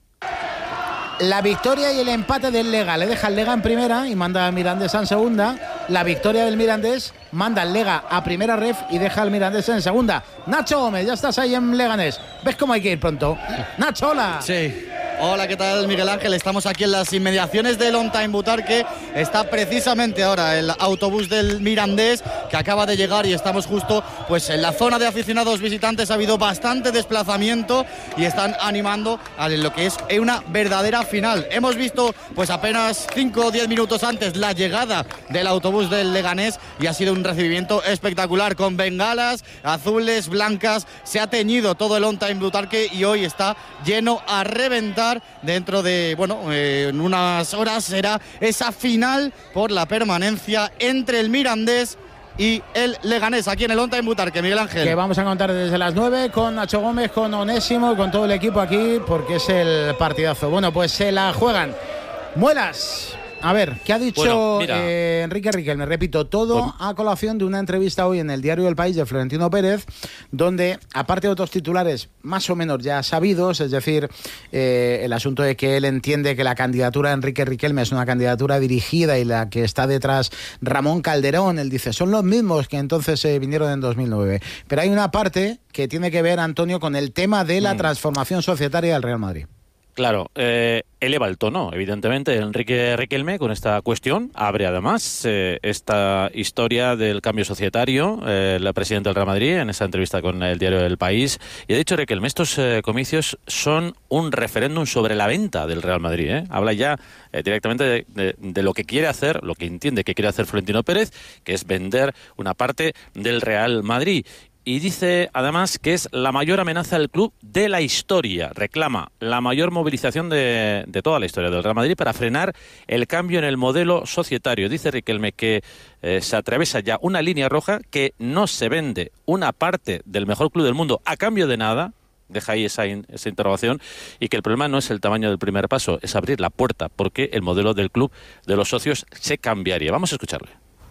La victoria y el empate del Lega. Le deja el Lega en primera y manda al Mirandés en segunda. La victoria del Mirandés manda al Lega a primera ref y deja al Mirandés en segunda. Nacho Gómez, ya estás ahí en Leganés. ¿Ves cómo hay que ir pronto? Nacho, hola. Sí. Hola, ¿qué tal, Miguel Ángel? Estamos aquí en las inmediaciones del On Time Butarque. Está precisamente ahora el autobús del Mirandés que acaba de llegar y estamos justo pues en la zona de aficionados visitantes. Ha habido bastante desplazamiento y están animando a lo que es una verdadera final. Hemos visto pues apenas 5 o 10 minutos antes la llegada del autobús del Leganés y ha sido un recibimiento espectacular con bengalas azules, blancas. Se ha teñido todo el On Time Butarque y hoy está lleno a reventar. Dentro de, en unas horas será esa final por la permanencia entre el Mirandés y el Leganés, aquí en el On Time Butarque, Miguel Ángel. Que vamos a contar desde las 9 con Nacho Gómez, con Onésimo y con todo el equipo aquí, porque es el partidazo. Bueno, pues se la juegan. Muelas. A ver, ¿qué ha dicho Enrique Riquelme? Repito, todo a colación de una entrevista hoy en el diario El País de Florentino Pérez, donde, aparte de otros titulares más o menos ya sabidos, es decir, el asunto de que él entiende que la candidatura de Enrique Riquelme es una candidatura dirigida y la que está detrás Ramón Calderón, él dice, son los mismos que entonces vinieron en 2009. Pero hay una parte que tiene que ver, Antonio, con el tema de la transformación societaria del Real Madrid. Claro, eleva el tono, evidentemente, Enrique Riquelme con esta cuestión. Abre además esta historia del cambio societario, la presidenta del Real Madrid, en esa entrevista con el diario El País. Y ha dicho Riquelme, estos comicios son un referéndum sobre la venta del Real Madrid. Habla ya directamente de lo que quiere hacer, lo que entiende que quiere hacer Florentino Pérez, que es vender una parte del Real Madrid. Y dice, además, que es la mayor amenaza del club de la historia. Reclama la mayor movilización de toda la historia del Real Madrid para frenar el cambio en el modelo societario. Dice Riquelme que se atraviesa ya una línea roja, que no se vende una parte del mejor club del mundo a cambio de nada. Deja ahí esa interrogación, y que el problema no es el tamaño del primer paso, es abrir la puerta, porque el modelo del club de los socios se cambiaría. Vamos a escucharle.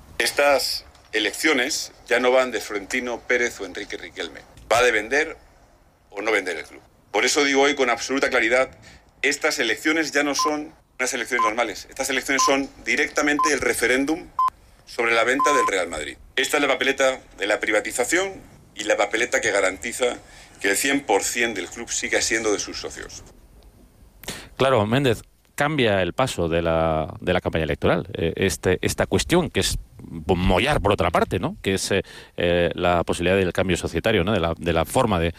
Estas elecciones ya no van de Florentino Pérez o Enrique Riquelme. Va de vender o no vender el club. Por eso digo hoy con absoluta claridad, estas elecciones ya no son unas elecciones normales. Estas elecciones son directamente el referéndum sobre la venta del Real Madrid. Esta es la papeleta de la privatización y la papeleta que garantiza que el 100% del club siga siendo de sus socios. Claro, Méndez, cambia el paso de la campaña electoral. Esta cuestión, que es mollar por otra parte, ¿no? Que es la posibilidad del cambio societario, ¿no? De la forma de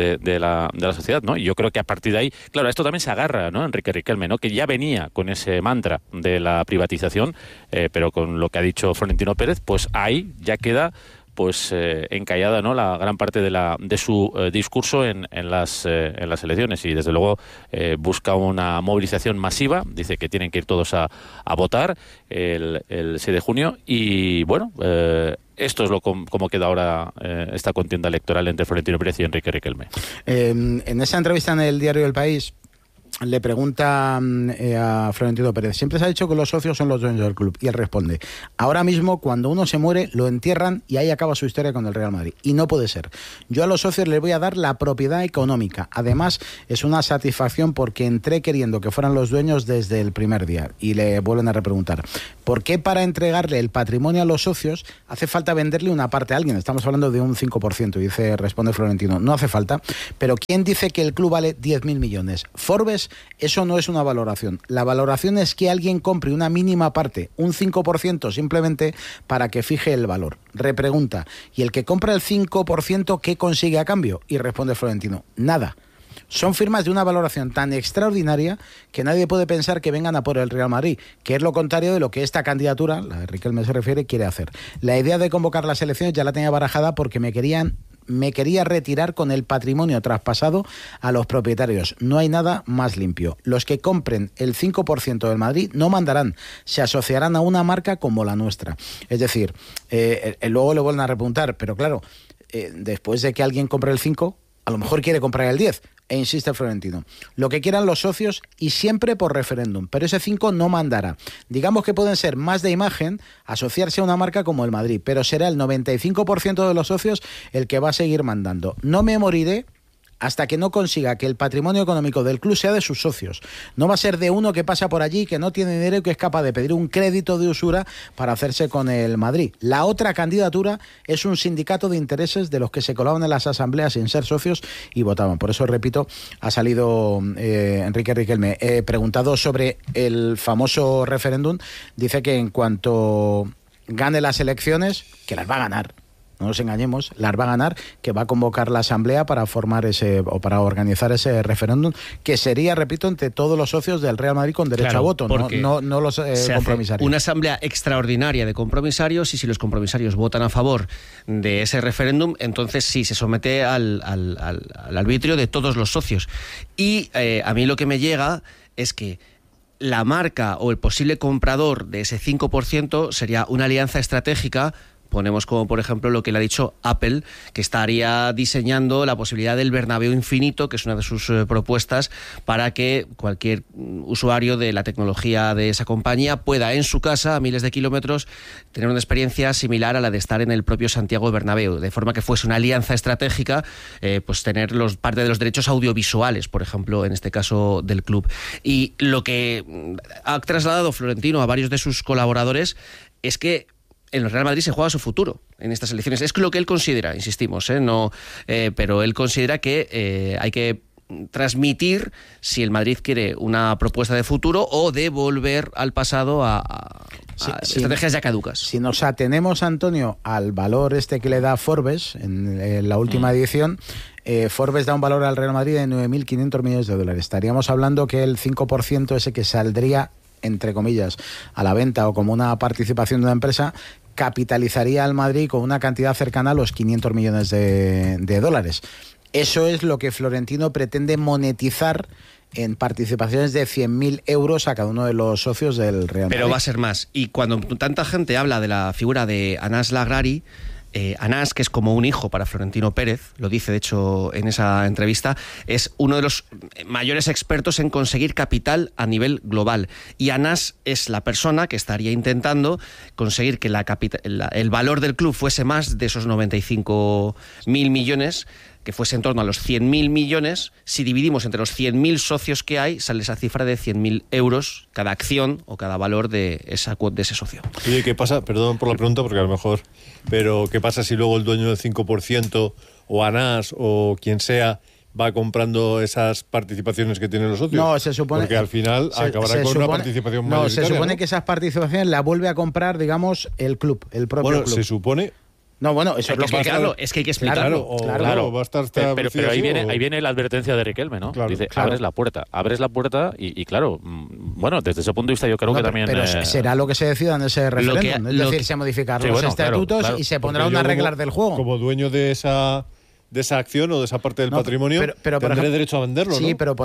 la sociedad, ¿no? Y yo creo que a partir de ahí, claro, esto también se agarra, ¿no? Enrique Riquelme, ¿no? Que ya venía con ese mantra de la privatización, pero con lo que ha dicho Florentino Pérez, pues ahí ya queda pues encallada, ¿no? La gran parte de su discurso en las elecciones, y desde luego busca una movilización masiva. Dice que tienen que ir todos a votar el 6 de junio y bueno, esto es como queda ahora esta contienda electoral entre Florentino Pérez y Enrique Riquelme. En esa entrevista en el diario El País le pregunta a Florentino Pérez: siempre se ha dicho que los socios son los dueños del club, y él responde: ahora mismo cuando uno se muere lo entierran y ahí acaba su historia con el Real Madrid, y no puede ser. Yo a los socios les voy a dar la propiedad económica, además es una satisfacción porque entré queriendo que fueran los dueños desde el primer día. Y le vuelven a repreguntar: ¿por qué para entregarle el patrimonio a los socios hace falta venderle una parte a alguien? Estamos hablando de un 5%, responde Florentino: no hace falta, pero ¿quién dice que el club vale 10.000 millones? Forbes. Eso no es una valoración. La valoración es que alguien compre una mínima parte, un 5%, simplemente para que fije el valor. Repregunta: ¿y el que compra el 5% qué consigue a cambio? Y responde Florentino: nada. Son firmas de una valoración tan extraordinaria que nadie puede pensar que vengan a por el Real Madrid, que es lo contrario de lo que esta candidatura, la de Riquelme se refiere, quiere hacer. La idea de convocar las elecciones ya la tenía barajada porque me quería retirar con el patrimonio traspasado a los propietarios. No hay nada más limpio. Los que compren el 5% del Madrid no mandarán, se asociarán a una marca como la nuestra. Es decir, luego le vuelven a repuntar, pero claro, después de que alguien compre el 5, a lo mejor quiere comprar el 10. E insiste Florentino: lo que quieran los socios y siempre por referéndum, pero ese 5 no mandará. Digamos que pueden ser más de imagen, asociarse a una marca como el Madrid, pero será el 95% de los socios el que va a seguir mandando. No me moriré hasta que no consiga que el patrimonio económico del club sea de sus socios. No va a ser de uno que pasa por allí, que no tiene dinero y que es capaz de pedir un crédito de usura para hacerse con el Madrid. La otra candidatura es un sindicato de intereses de los que se colaban en las asambleas sin ser socios y votaban. Por eso, repito, ha salido Enrique Riquelme. Preguntado sobre el famoso referéndum, dice que en cuanto gane las elecciones, que las va a ganar, no nos engañemos, las va a ganar, que va a convocar la asamblea para para organizar ese referéndum, que sería, repito, entre todos los socios del Real Madrid con derecho a voto, no los compromisarios. Una asamblea extraordinaria de compromisarios, y si los compromisarios votan a favor de ese referéndum, entonces sí, se somete al arbitrio de todos los socios. Y a mí lo que me llega es que la marca o el posible comprador de ese 5% sería una alianza estratégica. Ponemos como por ejemplo lo que le ha dicho Apple, que estaría diseñando la posibilidad del Bernabéu infinito, que es una de sus propuestas, para que cualquier usuario de la tecnología de esa compañía pueda en su casa, a miles de kilómetros, tener una experiencia similar a la de estar en el propio Santiago Bernabéu, de forma que fuese una alianza estratégica, pues tener parte de los derechos audiovisuales, por ejemplo, en este caso del club. Y lo que ha trasladado Florentino a varios de sus colaboradores es que en el Real Madrid se juega su futuro en estas elecciones. Es lo que él considera, insistimos, pero él considera que hay que transmitir si el Madrid quiere una propuesta de futuro o de volver al pasado a estrategias ya caducas. Si nos atenemos, Antonio, al valor que le da Forbes en la última edición, Forbes da un valor al Real Madrid de 9.500 millones de dólares. Estaríamos hablando que el 5% ese que saldría, entre comillas, a la venta o como una participación de una empresa, capitalizaría al Madrid con una cantidad cercana a los 500 millones de dólares. Eso es lo que Florentino pretende monetizar en participaciones de 100.000 euros a cada uno de los socios del Real Madrid. Pero va a ser más. Y cuando tanta gente habla de la figura de Anas Lagrari, Anas, que es como un hijo para Florentino Pérez, lo dice de hecho en esa entrevista, es uno de los mayores expertos en conseguir capital a nivel global. Y Anas es la persona que estaría intentando conseguir que el valor del club fuese más de esos 95.000 millones, que fuese en torno a los 100.000 millones. Si dividimos entre los 100.000 socios que hay, sale esa cifra de 100.000 euros cada acción o cada valor de ese socio. Oye, ¿qué pasa? Perdón por la pregunta, porque a lo mejor, pero ¿qué pasa si luego el dueño del 5% o Anas o quien sea va comprando esas participaciones que tienen los socios. No, se supone... Porque al final acabará con una participación mayoritaria. No, se supone que esas participaciones las vuelve a comprar, digamos, el club, el propio club. Bueno, se supone... No, bueno, eso es lo que es que hay que explicarlo. Claro, va a estar pero ahí viene la advertencia de Riquelme, ¿no? Claro, dice, abres la puerta y claro, bueno, desde ese punto de vista yo creo que también... Pero será lo que se decida en ese referéndum, es decir, se modificarán los estatutos y se pondrán unas reglas del juego. Como dueño de esa acción o de esa parte del patrimonio, pero tendré derecho a venderlo, ¿no? Sí, pero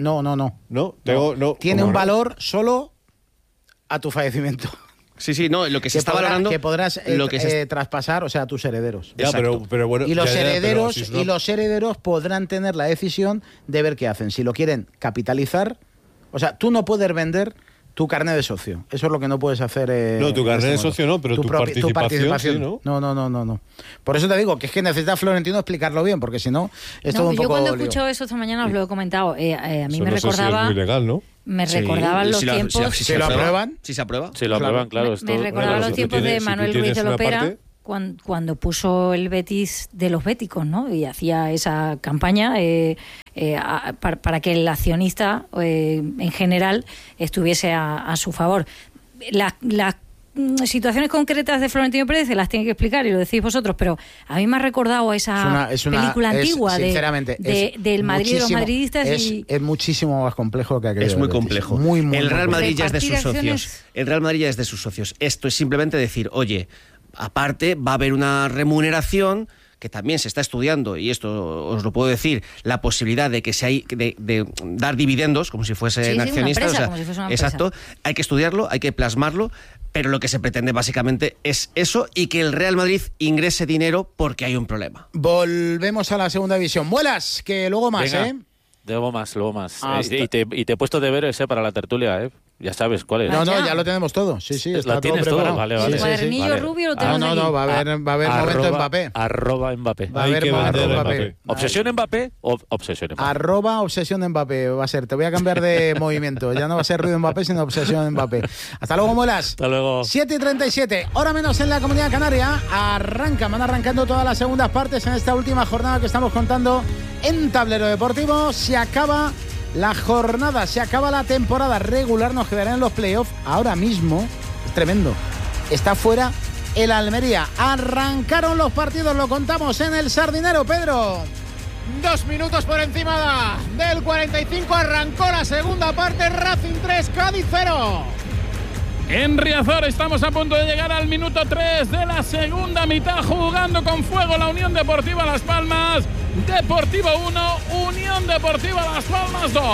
no. Tiene un valor solo a tu fallecimiento. Sí, no, lo que se está valorando... Que podrás traspasar, o sea, a tus herederos. Ya, pero bueno... Y los herederos podrán tener la decisión de ver qué hacen. Si lo quieren capitalizar, o sea, tú no puedes vender tu carnet de socio. Eso es lo que no puedes hacer... no, tu carnet de socio no, pero tu participación, ¿sí, ¿no? No. Por eso te digo que es que necesita Florentino explicarlo bien, porque si no, es todo un poco... Yo cuando he lío. escuchado eso esta mañana os lo he comentado. A mí eso me recordaba... es muy legal, ¿no? Me recordaban los tiempos... Si lo aprueban. Si se aprueba. Si lo aprueban, claro. Me recordaban los tiempos de Manuel Ruiz de Lopera, cuando puso el Betis de los béticos, ¿no? Y hacía esa campaña para que el accionista en general estuviese a su favor. Las situaciones concretas de Florentino Pérez se las tiene que explicar y lo decís vosotros, pero a mí me ha recordado a esa película antigua del Madrid de los madridistas. Es muchísimo más complejo que aquello. Es muy complejo. Muy el Real Madrid ya es de sus socios. El Real Madrid ya es de sus socios. Esto es simplemente decir, oye, aparte va a haber una remuneración que también se está estudiando, y esto os lo puedo decir, la posibilidad de que de dar dividendos como si fuesen accionistas. Como si fuese una empresa. Exacto, hay que estudiarlo, hay que plasmarlo, pero lo que se pretende básicamente es eso, y que el Real Madrid ingrese dinero porque hay un problema. Volvemos a la segunda división. Muelas, que luego más, Venga, luego más. Y te he puesto deberes para la tertulia, Ya sabes cuál es. No, ya lo tenemos todo. Sí, está todo preparado. Vale. El cuadernillo rubio lo tenemos aquí. No, va a haber momento Mbappé. @Mbappé. Va a haber momento Mbappé. ¿Obsesión Mbappé o obsesión Mbappé? @obsesión Mbappé va a ser. Te voy a cambiar de movimiento. Ya no va a ser ruido Mbappé, sino obsesión Mbappé. Hasta luego, Muelas. Hasta luego. 7:37, hora menos en la Comunidad Canaria. Van arrancando todas las segundas partes en esta última jornada que estamos contando en Tablero Deportivo. Se acaba la jornada, se acaba la temporada regular, nos quedarán en los playoffs. Ahora mismo, es tremendo, está fuera el Almería. Arrancaron los partidos, lo contamos en el Sardinero, Pedro. 2 minutos por encima del 45, arrancó la segunda parte, Racing 3, Cádiz 0. En Riazor estamos a punto de llegar al minuto 3 de la segunda mitad, jugando con fuego la Unión Deportiva Las Palmas. Deportivo 1, Unión Deportiva Las Palmas 2.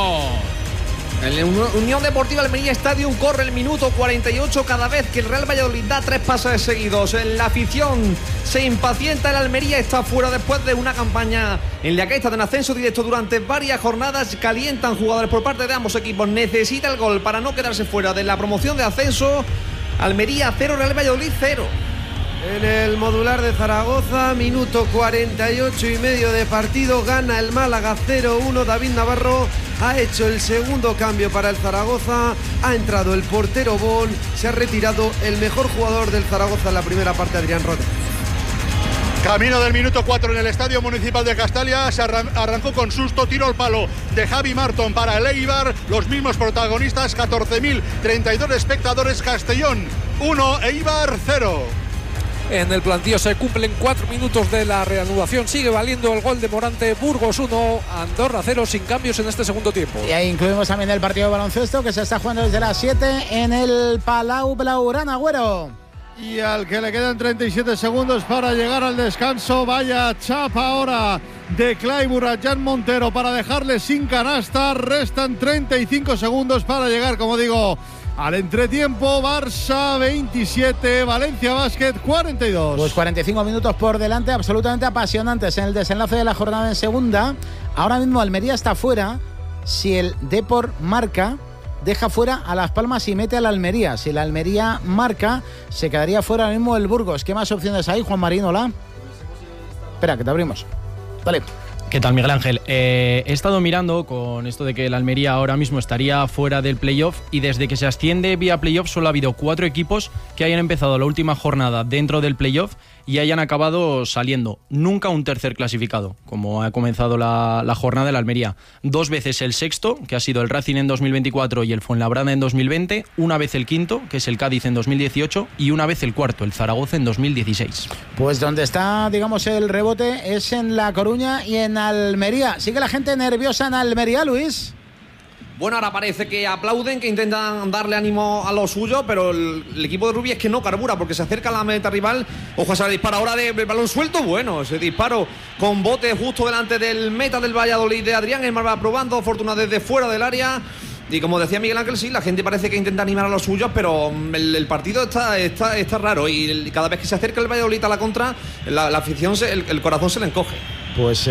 El Unión Deportiva Almería Stadium corre el minuto 48 cada vez que el Real Valladolid da 3 pases seguidos. La afición se impacienta, el Almería está fuera después de una campaña en la que está en ascenso directo durante varias jornadas. Calientan jugadores por parte de ambos equipos, necesita el gol para no quedarse fuera de la promoción de ascenso. Almería 0, Real Valladolid 0. En el modular de Zaragoza, minuto 48 y medio de partido, gana el Málaga 0-1. David Navarro ha hecho el segundo cambio para el Zaragoza, ha entrado el portero Bon, se ha retirado el mejor jugador del Zaragoza en la primera parte, Adrián Rodríguez. Camino del minuto 4 en el Estadio Municipal de Castalia, se arrancó con susto, tiro al palo de Javi Marton para el Eibar, los mismos protagonistas, 14.032 espectadores, Castellón 1, Eibar 0. En el plantío se cumplen 4 minutos de la reanudación. Sigue valiendo el gol de Morante. Burgos 1, Andorra 0, sin cambios en este segundo tiempo. Y ahí incluimos también el partido de baloncesto que se está jugando desde las 7 en el Palau Blaugrana, Agüero. Y al que le quedan 37 segundos para llegar al descanso, vaya chapa ahora de Clayburgh a Jan Montero para dejarle sin canasta. Restan 35 segundos para llegar, como digo, al entretiempo. Barça 27, Valencia Basket 42. Pues 45 minutos por delante, absolutamente apasionantes en el desenlace de la jornada en segunda. Ahora mismo Almería está fuera. Si el Depor marca, deja fuera a Las Palmas y mete a la Almería. Si la Almería marca, se quedaría fuera ahora mismo el Burgos. ¿Qué más opciones hay, Juan Marín? Hola. Espera, que te abrimos. Dale. ¿Qué tal, Miguel Ángel? He estado mirando con esto de que el Almería ahora mismo estaría fuera del playoff, y desde que se asciende vía playoff solo ha habido 4 equipos que hayan empezado la última jornada dentro del playoff, y hayan acabado saliendo. Nunca un tercer clasificado, como ha comenzado la jornada de la Almería. 2 veces el sexto, que ha sido el Racing en 2024 y el Fuenlabrada en 2020, una vez el quinto, que es el Cádiz en 2018, y una vez el cuarto, el Zaragoza en 2016. Pues donde está, digamos, el rebote es en La Coruña y en Almería. ¿Sigue la gente nerviosa en Almería, Luis? Bueno, ahora parece que aplauden, que intentan darle ánimo a lo suyo, pero el equipo de Rubí es que no carbura porque se acerca a la meta rival. Ojo a ese disparo ahora de balón suelto. Bueno, ese disparo con bote justo delante del meta del Valladolid de Adrián. El va probando fortuna desde fuera del área. Y como decía Miguel Ángel, sí, la gente parece que intenta animar a los suyos, pero el partido está raro. Y cada vez que se acerca el Valladolid a la contra, la afición, el corazón se le encoge. Pues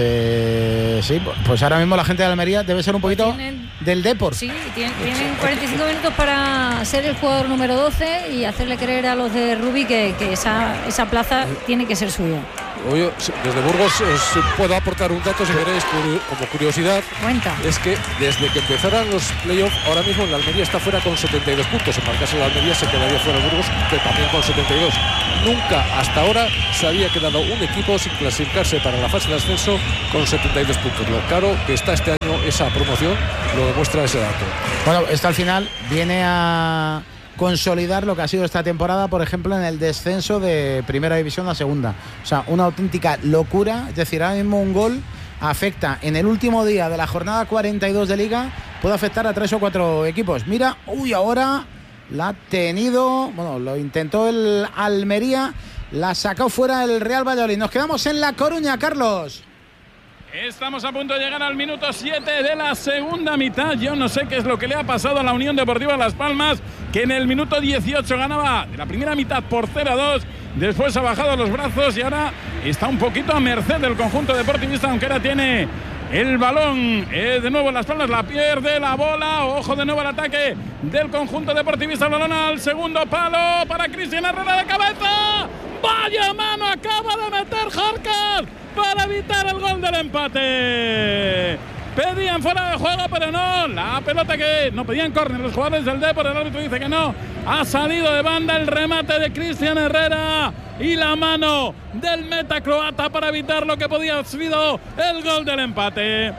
sí, pues ahora mismo la gente de Almería debe ser un poquito del Depor. Sí, tienen 45 minutos para ser el jugador número 12 y hacerle creer a los de Rubí que esa plaza tiene que ser suya. Oye, desde Burgos os puedo aportar un dato si queréis como curiosidad. Cuenta. Es que desde que empezaran los playoffs, ahora mismo la Almería está fuera con 72 puntos. Si marcase la Almería se quedaría fuera Burgos, que también con 72. Nunca hasta ahora se había quedado un equipo sin clasificarse para la fase de ascenso con 72 puntos. Lo claro que está este año esa promoción lo demuestra ese dato. Bueno, esto al final viene a consolidar lo que ha sido esta temporada, por ejemplo, en el descenso de primera división a segunda. O sea, una auténtica locura. Es decir, ahora mismo un gol afecta en el último día de la jornada 42 de Liga, puede afectar a 3 o 4 equipos. Mira, ahora la ha tenido, bueno, lo intentó el Almería, la sacó fuera el Real Valladolid. Nos quedamos en La Coruña, Carlos. Estamos a punto de llegar al minuto 7 de la segunda mitad. Yo no sé qué es lo que le ha pasado a la Unión Deportiva Las Palmas, que en el minuto 18 ganaba de la primera mitad por 0-2. Después ha bajado los brazos y ahora está un poquito a merced del conjunto deportivista, aunque ahora tiene el balón. De nuevo Las Palmas la pierde la bola. Ojo de nuevo al ataque del conjunto deportivista. El balón al segundo palo para Cristian Herrera de cabeza. ¡Vaya mano acaba de meter Jarcas para evitar el gol del empate! Pedían fuera de juego, pero no. La pelota que no pedían córner los jugadores del Depor. El árbitro dice que no. Ha salido de banda el remate de Cristian Herrera y la mano del meta croata para evitar lo que podía haber sido el gol del empate.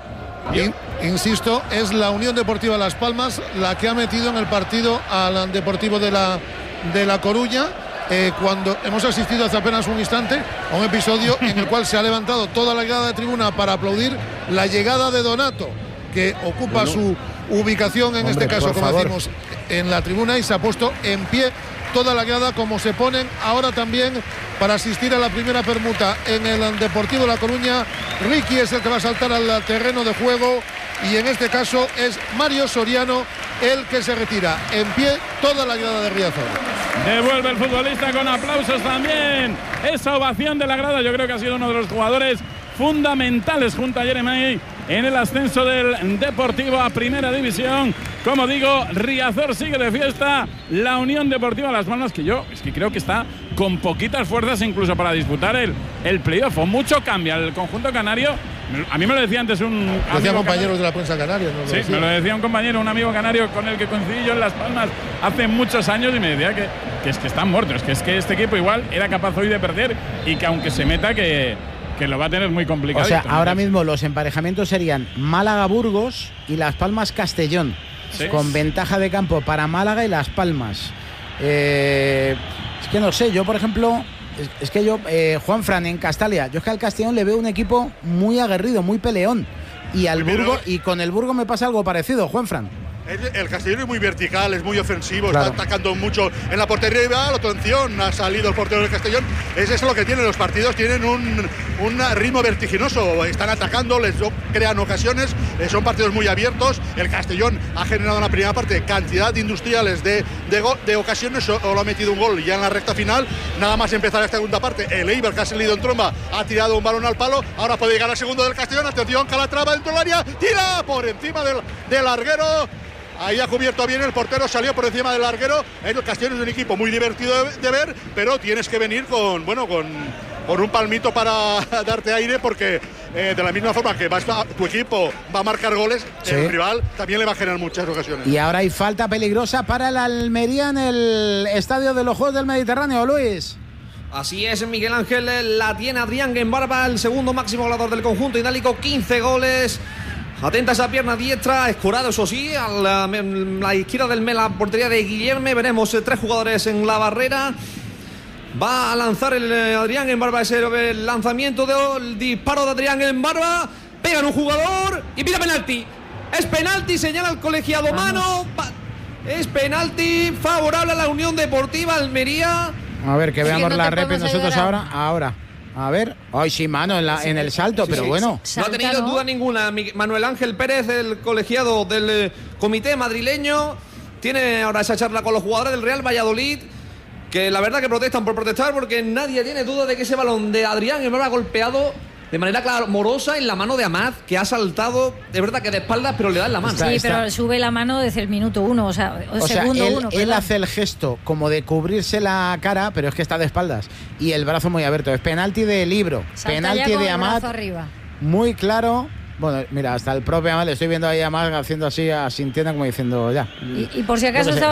Insisto, es la Unión Deportiva Las Palmas la que ha metido en el partido al Deportivo de La Coruña. Cuando hemos asistido hace apenas un instante a un episodio en el cual se ha levantado toda la grada de tribuna para aplaudir la llegada de Donato, que ocupa su ubicación en este caso, como decimos, en la tribuna, y se ha puesto en pie toda la grada, como se ponen ahora también para asistir a la primera permuta en el Deportivo de La Coruña. Ricky es el que va a saltar al terreno de juego y en este caso es Mario Soriano el que se retira. En pie toda la grada de Riazor. Devuelve el futbolista con aplausos también. Esa ovación de la grada, yo creo que ha sido uno de los jugadores fundamentales junto a Jeremy en el ascenso del Deportivo a Primera División. Como digo, Riazor sigue de fiesta. La Unión Deportiva Las Palmas, que yo es que creo que está con poquitas fuerzas incluso para disputar el playoff. O mucho cambia el conjunto canario. A mí me lo decía antes un decía compañeros de la prensa canaria, ¿no? Sí, me lo decía un compañero, un amigo canario con el que coincidí yo en Las Palmas hace muchos años, y me decía que es que están muertos, que es que este equipo igual era capaz hoy de perder y que aunque se meta que lo va a tener muy complicado. O sea, ahora mismo los emparejamientos serían Málaga-Burgos y Las Palmas-Castellón, ¿sí? Con ventaja de campo para Málaga y Las Palmas. Es que no sé, yo por ejemplo, es que yo, Juanfran en Castalia, yo es que al Castellón le veo un equipo muy aguerrido, muy peleón, y al Burgos, y con el Burgos me pasa algo parecido, Juanfran. El Castellón es muy vertical, es muy ofensivo, claro. Está atacando mucho en la portería rival. Atención, ha salido el portero del Castellón. Es eso lo que tienen los partidos, tienen un ritmo vertiginoso. Están atacando, les crean ocasiones, son partidos muy abiertos. El Castellón ha generado en la primera parte cantidad de industriales de ocasiones, solo ha metido un gol ya en la recta final. Nada más empezar esta segunda parte, el Eibar, que ha salido en tromba, ha tirado un balón al palo. Ahora puede llegar al segundo del Castellón. Atención, Calatrava dentro del área, tira por encima del larguero. Ahí ha cubierto bien el portero, salió por encima del larguero. El Castellón es un equipo muy divertido de ver, pero tienes que venir con un palmito para darte aire, porque de la misma forma que tu equipo va a marcar goles, sí, el rival también le va a generar muchas ocasiones. Y ahora hay falta peligrosa para el Almería en el Estadio de los Juegos del Mediterráneo, Luis. Así es, Miguel Ángel, la tiene Adrián Guembarba, el segundo máximo goleador del conjunto itálico, 15 goles. Atenta esa pierna diestra, escorado eso sí, a la izquierda del la portería de Guillerme. Veremos 3 jugadores en la barrera. Va a lanzar el Adrián Guembarba ese lanzamiento del disparo de Adrián Guembarba. Pega en un jugador y pide penalti. Es penalti, señala el colegiado. Mano. Es penalti favorable a la Unión Deportiva Almería. A ver, que veamos la rep nosotros ahora. A ver, ay sí, mano en el salto, sí, pero sí, bueno. No ha tenido duda ninguna Manuel Ángel Pérez, el colegiado del comité madrileño. Tiene ahora esa charla con los jugadores del Real Valladolid, que la verdad que protestan por protestar, porque nadie tiene duda de que ese balón de Adrián Guembarba ha golpeado de manera clamorosa en la mano de Amad, que ha saltado, de verdad que de espaldas, pero le da en la mano. Sí, pero sube la mano desde el minuto 1, o sea, segundo 1. Él hace el gesto como de cubrirse la cara, pero es que está de espaldas. Y el brazo muy abierto. Es penalti de Libro, penalti de Amad. Muy claro. Bueno, mira, hasta el propio Amad, le estoy viendo ahí a Amad haciendo así, asintiendo como diciendo ya. Y por si acaso estaba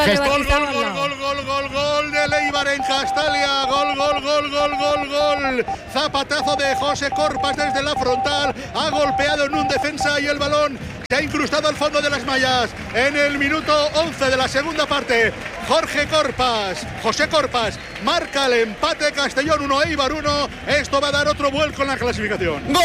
Gol de Leibar en Castalia. Gol. Zapatazo de José Corpas desde la frontal. Ha golpeado en un defensa y el balón se ha incrustado al fondo de las mallas. En el minuto 11 de la segunda parte, José Corpas marca el empate. Castellón 1, Eibar 1. Esto va a dar otro vuelco en la clasificación. ¡Gol!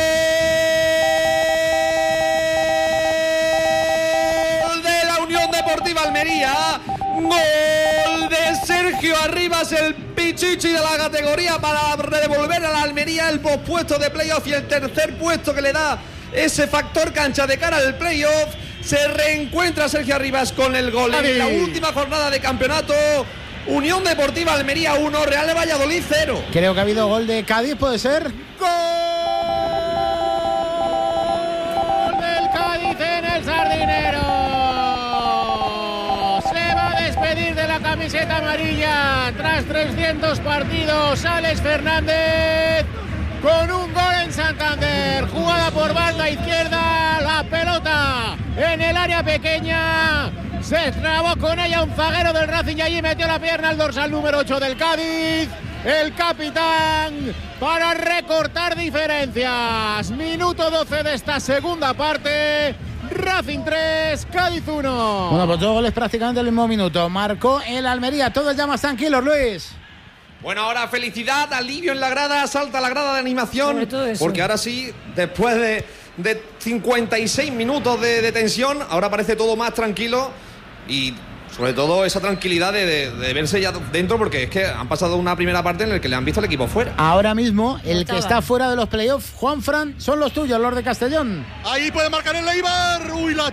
Deportiva Almería, gol de Sergio Arribas, el pichichi de la categoría, para devolver a la Almería el pospuesto de playoff y el tercer puesto que le da ese factor cancha de cara al playoff. Se reencuentra Sergio Arribas con el gol en la última jornada de campeonato. Unión Deportiva Almería 1, Real Valladolid 0. Creo que ha habido gol de Cádiz, ¿puede ser? ¡Gol del Cádiz en el Sardinero! Camiseta amarilla tras 300 partidos, Alex Fernández con un gol en Santander. Jugada por banda izquierda, la pelota en el área pequeña, se trabó con ella un zaguero del Racing y allí metió la pierna al dorsal número 8 del Cádiz, el capitán, para recortar diferencias. Minuto 12 de esta segunda parte. Racing 3, Cádiz 1. Bueno, pues 2 goles prácticamente en el mismo minuto. Marcó el Almería. Todos ya más tranquilos, Luis. Bueno, ahora felicidad, alivio en la grada, salta la grada de animación. Porque ahora sí, después de 56 minutos de tensión, ahora parece todo más tranquilo. Y sobre todo esa tranquilidad de verse ya dentro, porque es que han pasado una primera parte en la que le han visto al equipo fuera. Ahora mismo, el que está fuera de los playoffs, Juanfran, son los tuyos, los de Castellón. Ahí puede marcar el Eibar. Uy, la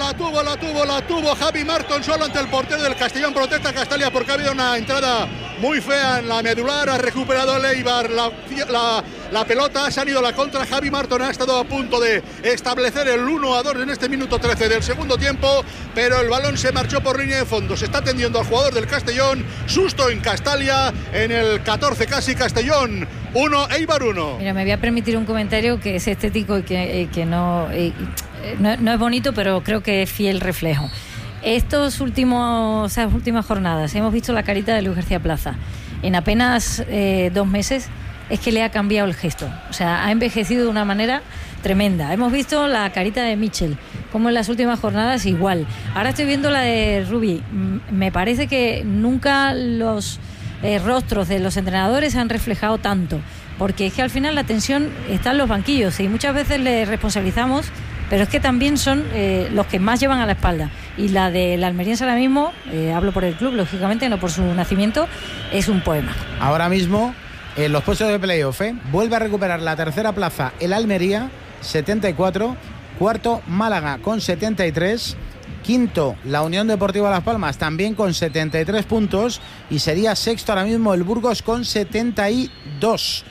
tuvo Javi Marton solo ante el portero del Castellón. Protesta Castalia porque ha habido una entrada muy fea en la medular. Ha recuperado el Eibar la pelota, se han ido a la contra. Javi Marton ha estado a punto de establecer el 1-2 en este minuto 13 del segundo tiempo, pero el balón se marchó por línea de fondo. Se está atendiendo al jugador del Castellón. Susto en Castalia, en el 14 casi. Castellón 1, Eibar 1. Mira, me voy a permitir un comentario que es estético y que no es bonito, pero creo que es fiel reflejo. Esas últimas jornadas hemos visto la carita de Luis García Plaza. En apenas 2 meses es que le ha cambiado el gesto. O sea, ha envejecido de una manera tremenda. Hemos visto la carita de Mitchell, como en las últimas jornadas igual. Ahora estoy viendo la de Rubi. Me parece que nunca los rostros de los entrenadores han reflejado tanto, porque es que al final la tensión está en los banquillos y muchas veces le responsabilizamos, pero es que también son los que más llevan a la espalda. Y la de la Almeriense ahora mismo, hablo por el club, lógicamente, no por su nacimiento, es un poema. Ahora mismo, en los puestos de playoff, vuelve a recuperar la tercera plaza el Almería, 74, cuarto Málaga con 73, quinto la Unión Deportiva Las Palmas también con 73 puntos y sería sexto ahora mismo el Burgos con 72.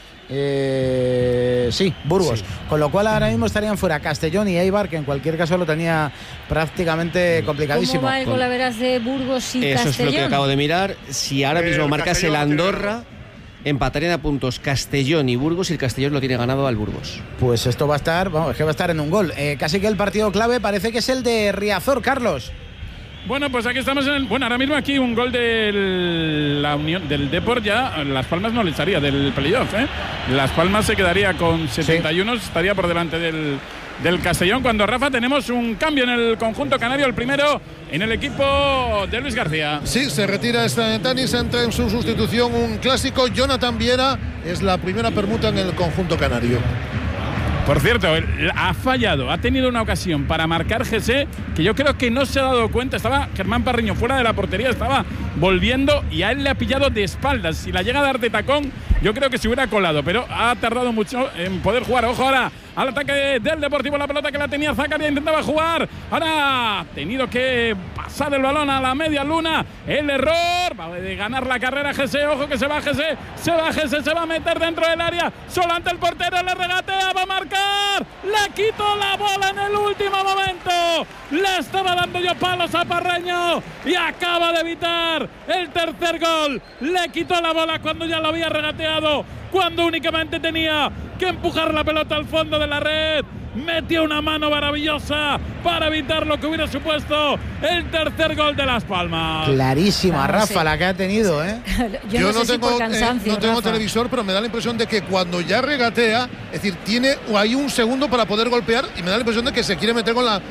Sí, Burgos. Sí. Con lo cual ahora mismo estarían fuera Castellón y Eibar, que en cualquier caso lo tenía prácticamente complicadísimo. ¿Cómo va el golaveras de Burgos y Castellón? Eso es lo que acabo de mirar. Si ahora mismo marcase el Andorra, empatarían a puntos Castellón y Burgos y el Castellón lo tiene ganado al Burgos. Pues esto va a estar, vamos, es que va a estar en un gol. Casi que el partido clave parece que es el de Riazor, Carlos. Bueno, pues aquí estamos bueno, ahora mismo aquí un gol de la Unión del Depor, ya Las Palmas no le estaría del playoff, ¿eh? Las Palmas se quedaría con 71, estaría por delante del Castellón. Cuando, Rafa, tenemos un cambio en el conjunto canario, el primero en el equipo de Luis García. Sí, se retira Tanis, entra en su sustitución un clásico, Jonathan Viera, es la primera permuta en el conjunto canario. Por cierto, ha fallado, ha tenido una ocasión para marcar Jesse, que yo creo que no se ha dado cuenta. Estaba Germán Parriño fuera de la portería, estaba volviendo y a él le ha pillado de espaldas. Si la llega a dar de tacón, yo creo que se hubiera colado, pero ha tardado mucho en poder jugar. Ojo ahora al ataque del Deportivo, la pelota que la tenía Zakaria, intentaba jugar, ahora ha tenido que pasar el balón a la media luna, el error, va a ganar la carrera Jesse, ojo que se va Jesse, se va a meter dentro del área, solo ante el portero, le regatea, va a marcar, le quitó la bola en el último momento, le estaba dando yo palos a Parreño y acaba de evitar el tercer gol, le quitó la bola cuando ya lo había regateado, cuando únicamente tenía que empujar la pelota al fondo de la red. Metió una mano maravillosa para evitar lo que hubiera supuesto el tercer gol de Las Palmas. Clarísima, Rafa, la que ha tenido, ¿eh? Yo no tengo televisor, pero me da la impresión de que cuando ya regatea, es decir, tiene hay un segundo para poder golpear y me da la impresión de que se quiere meter con la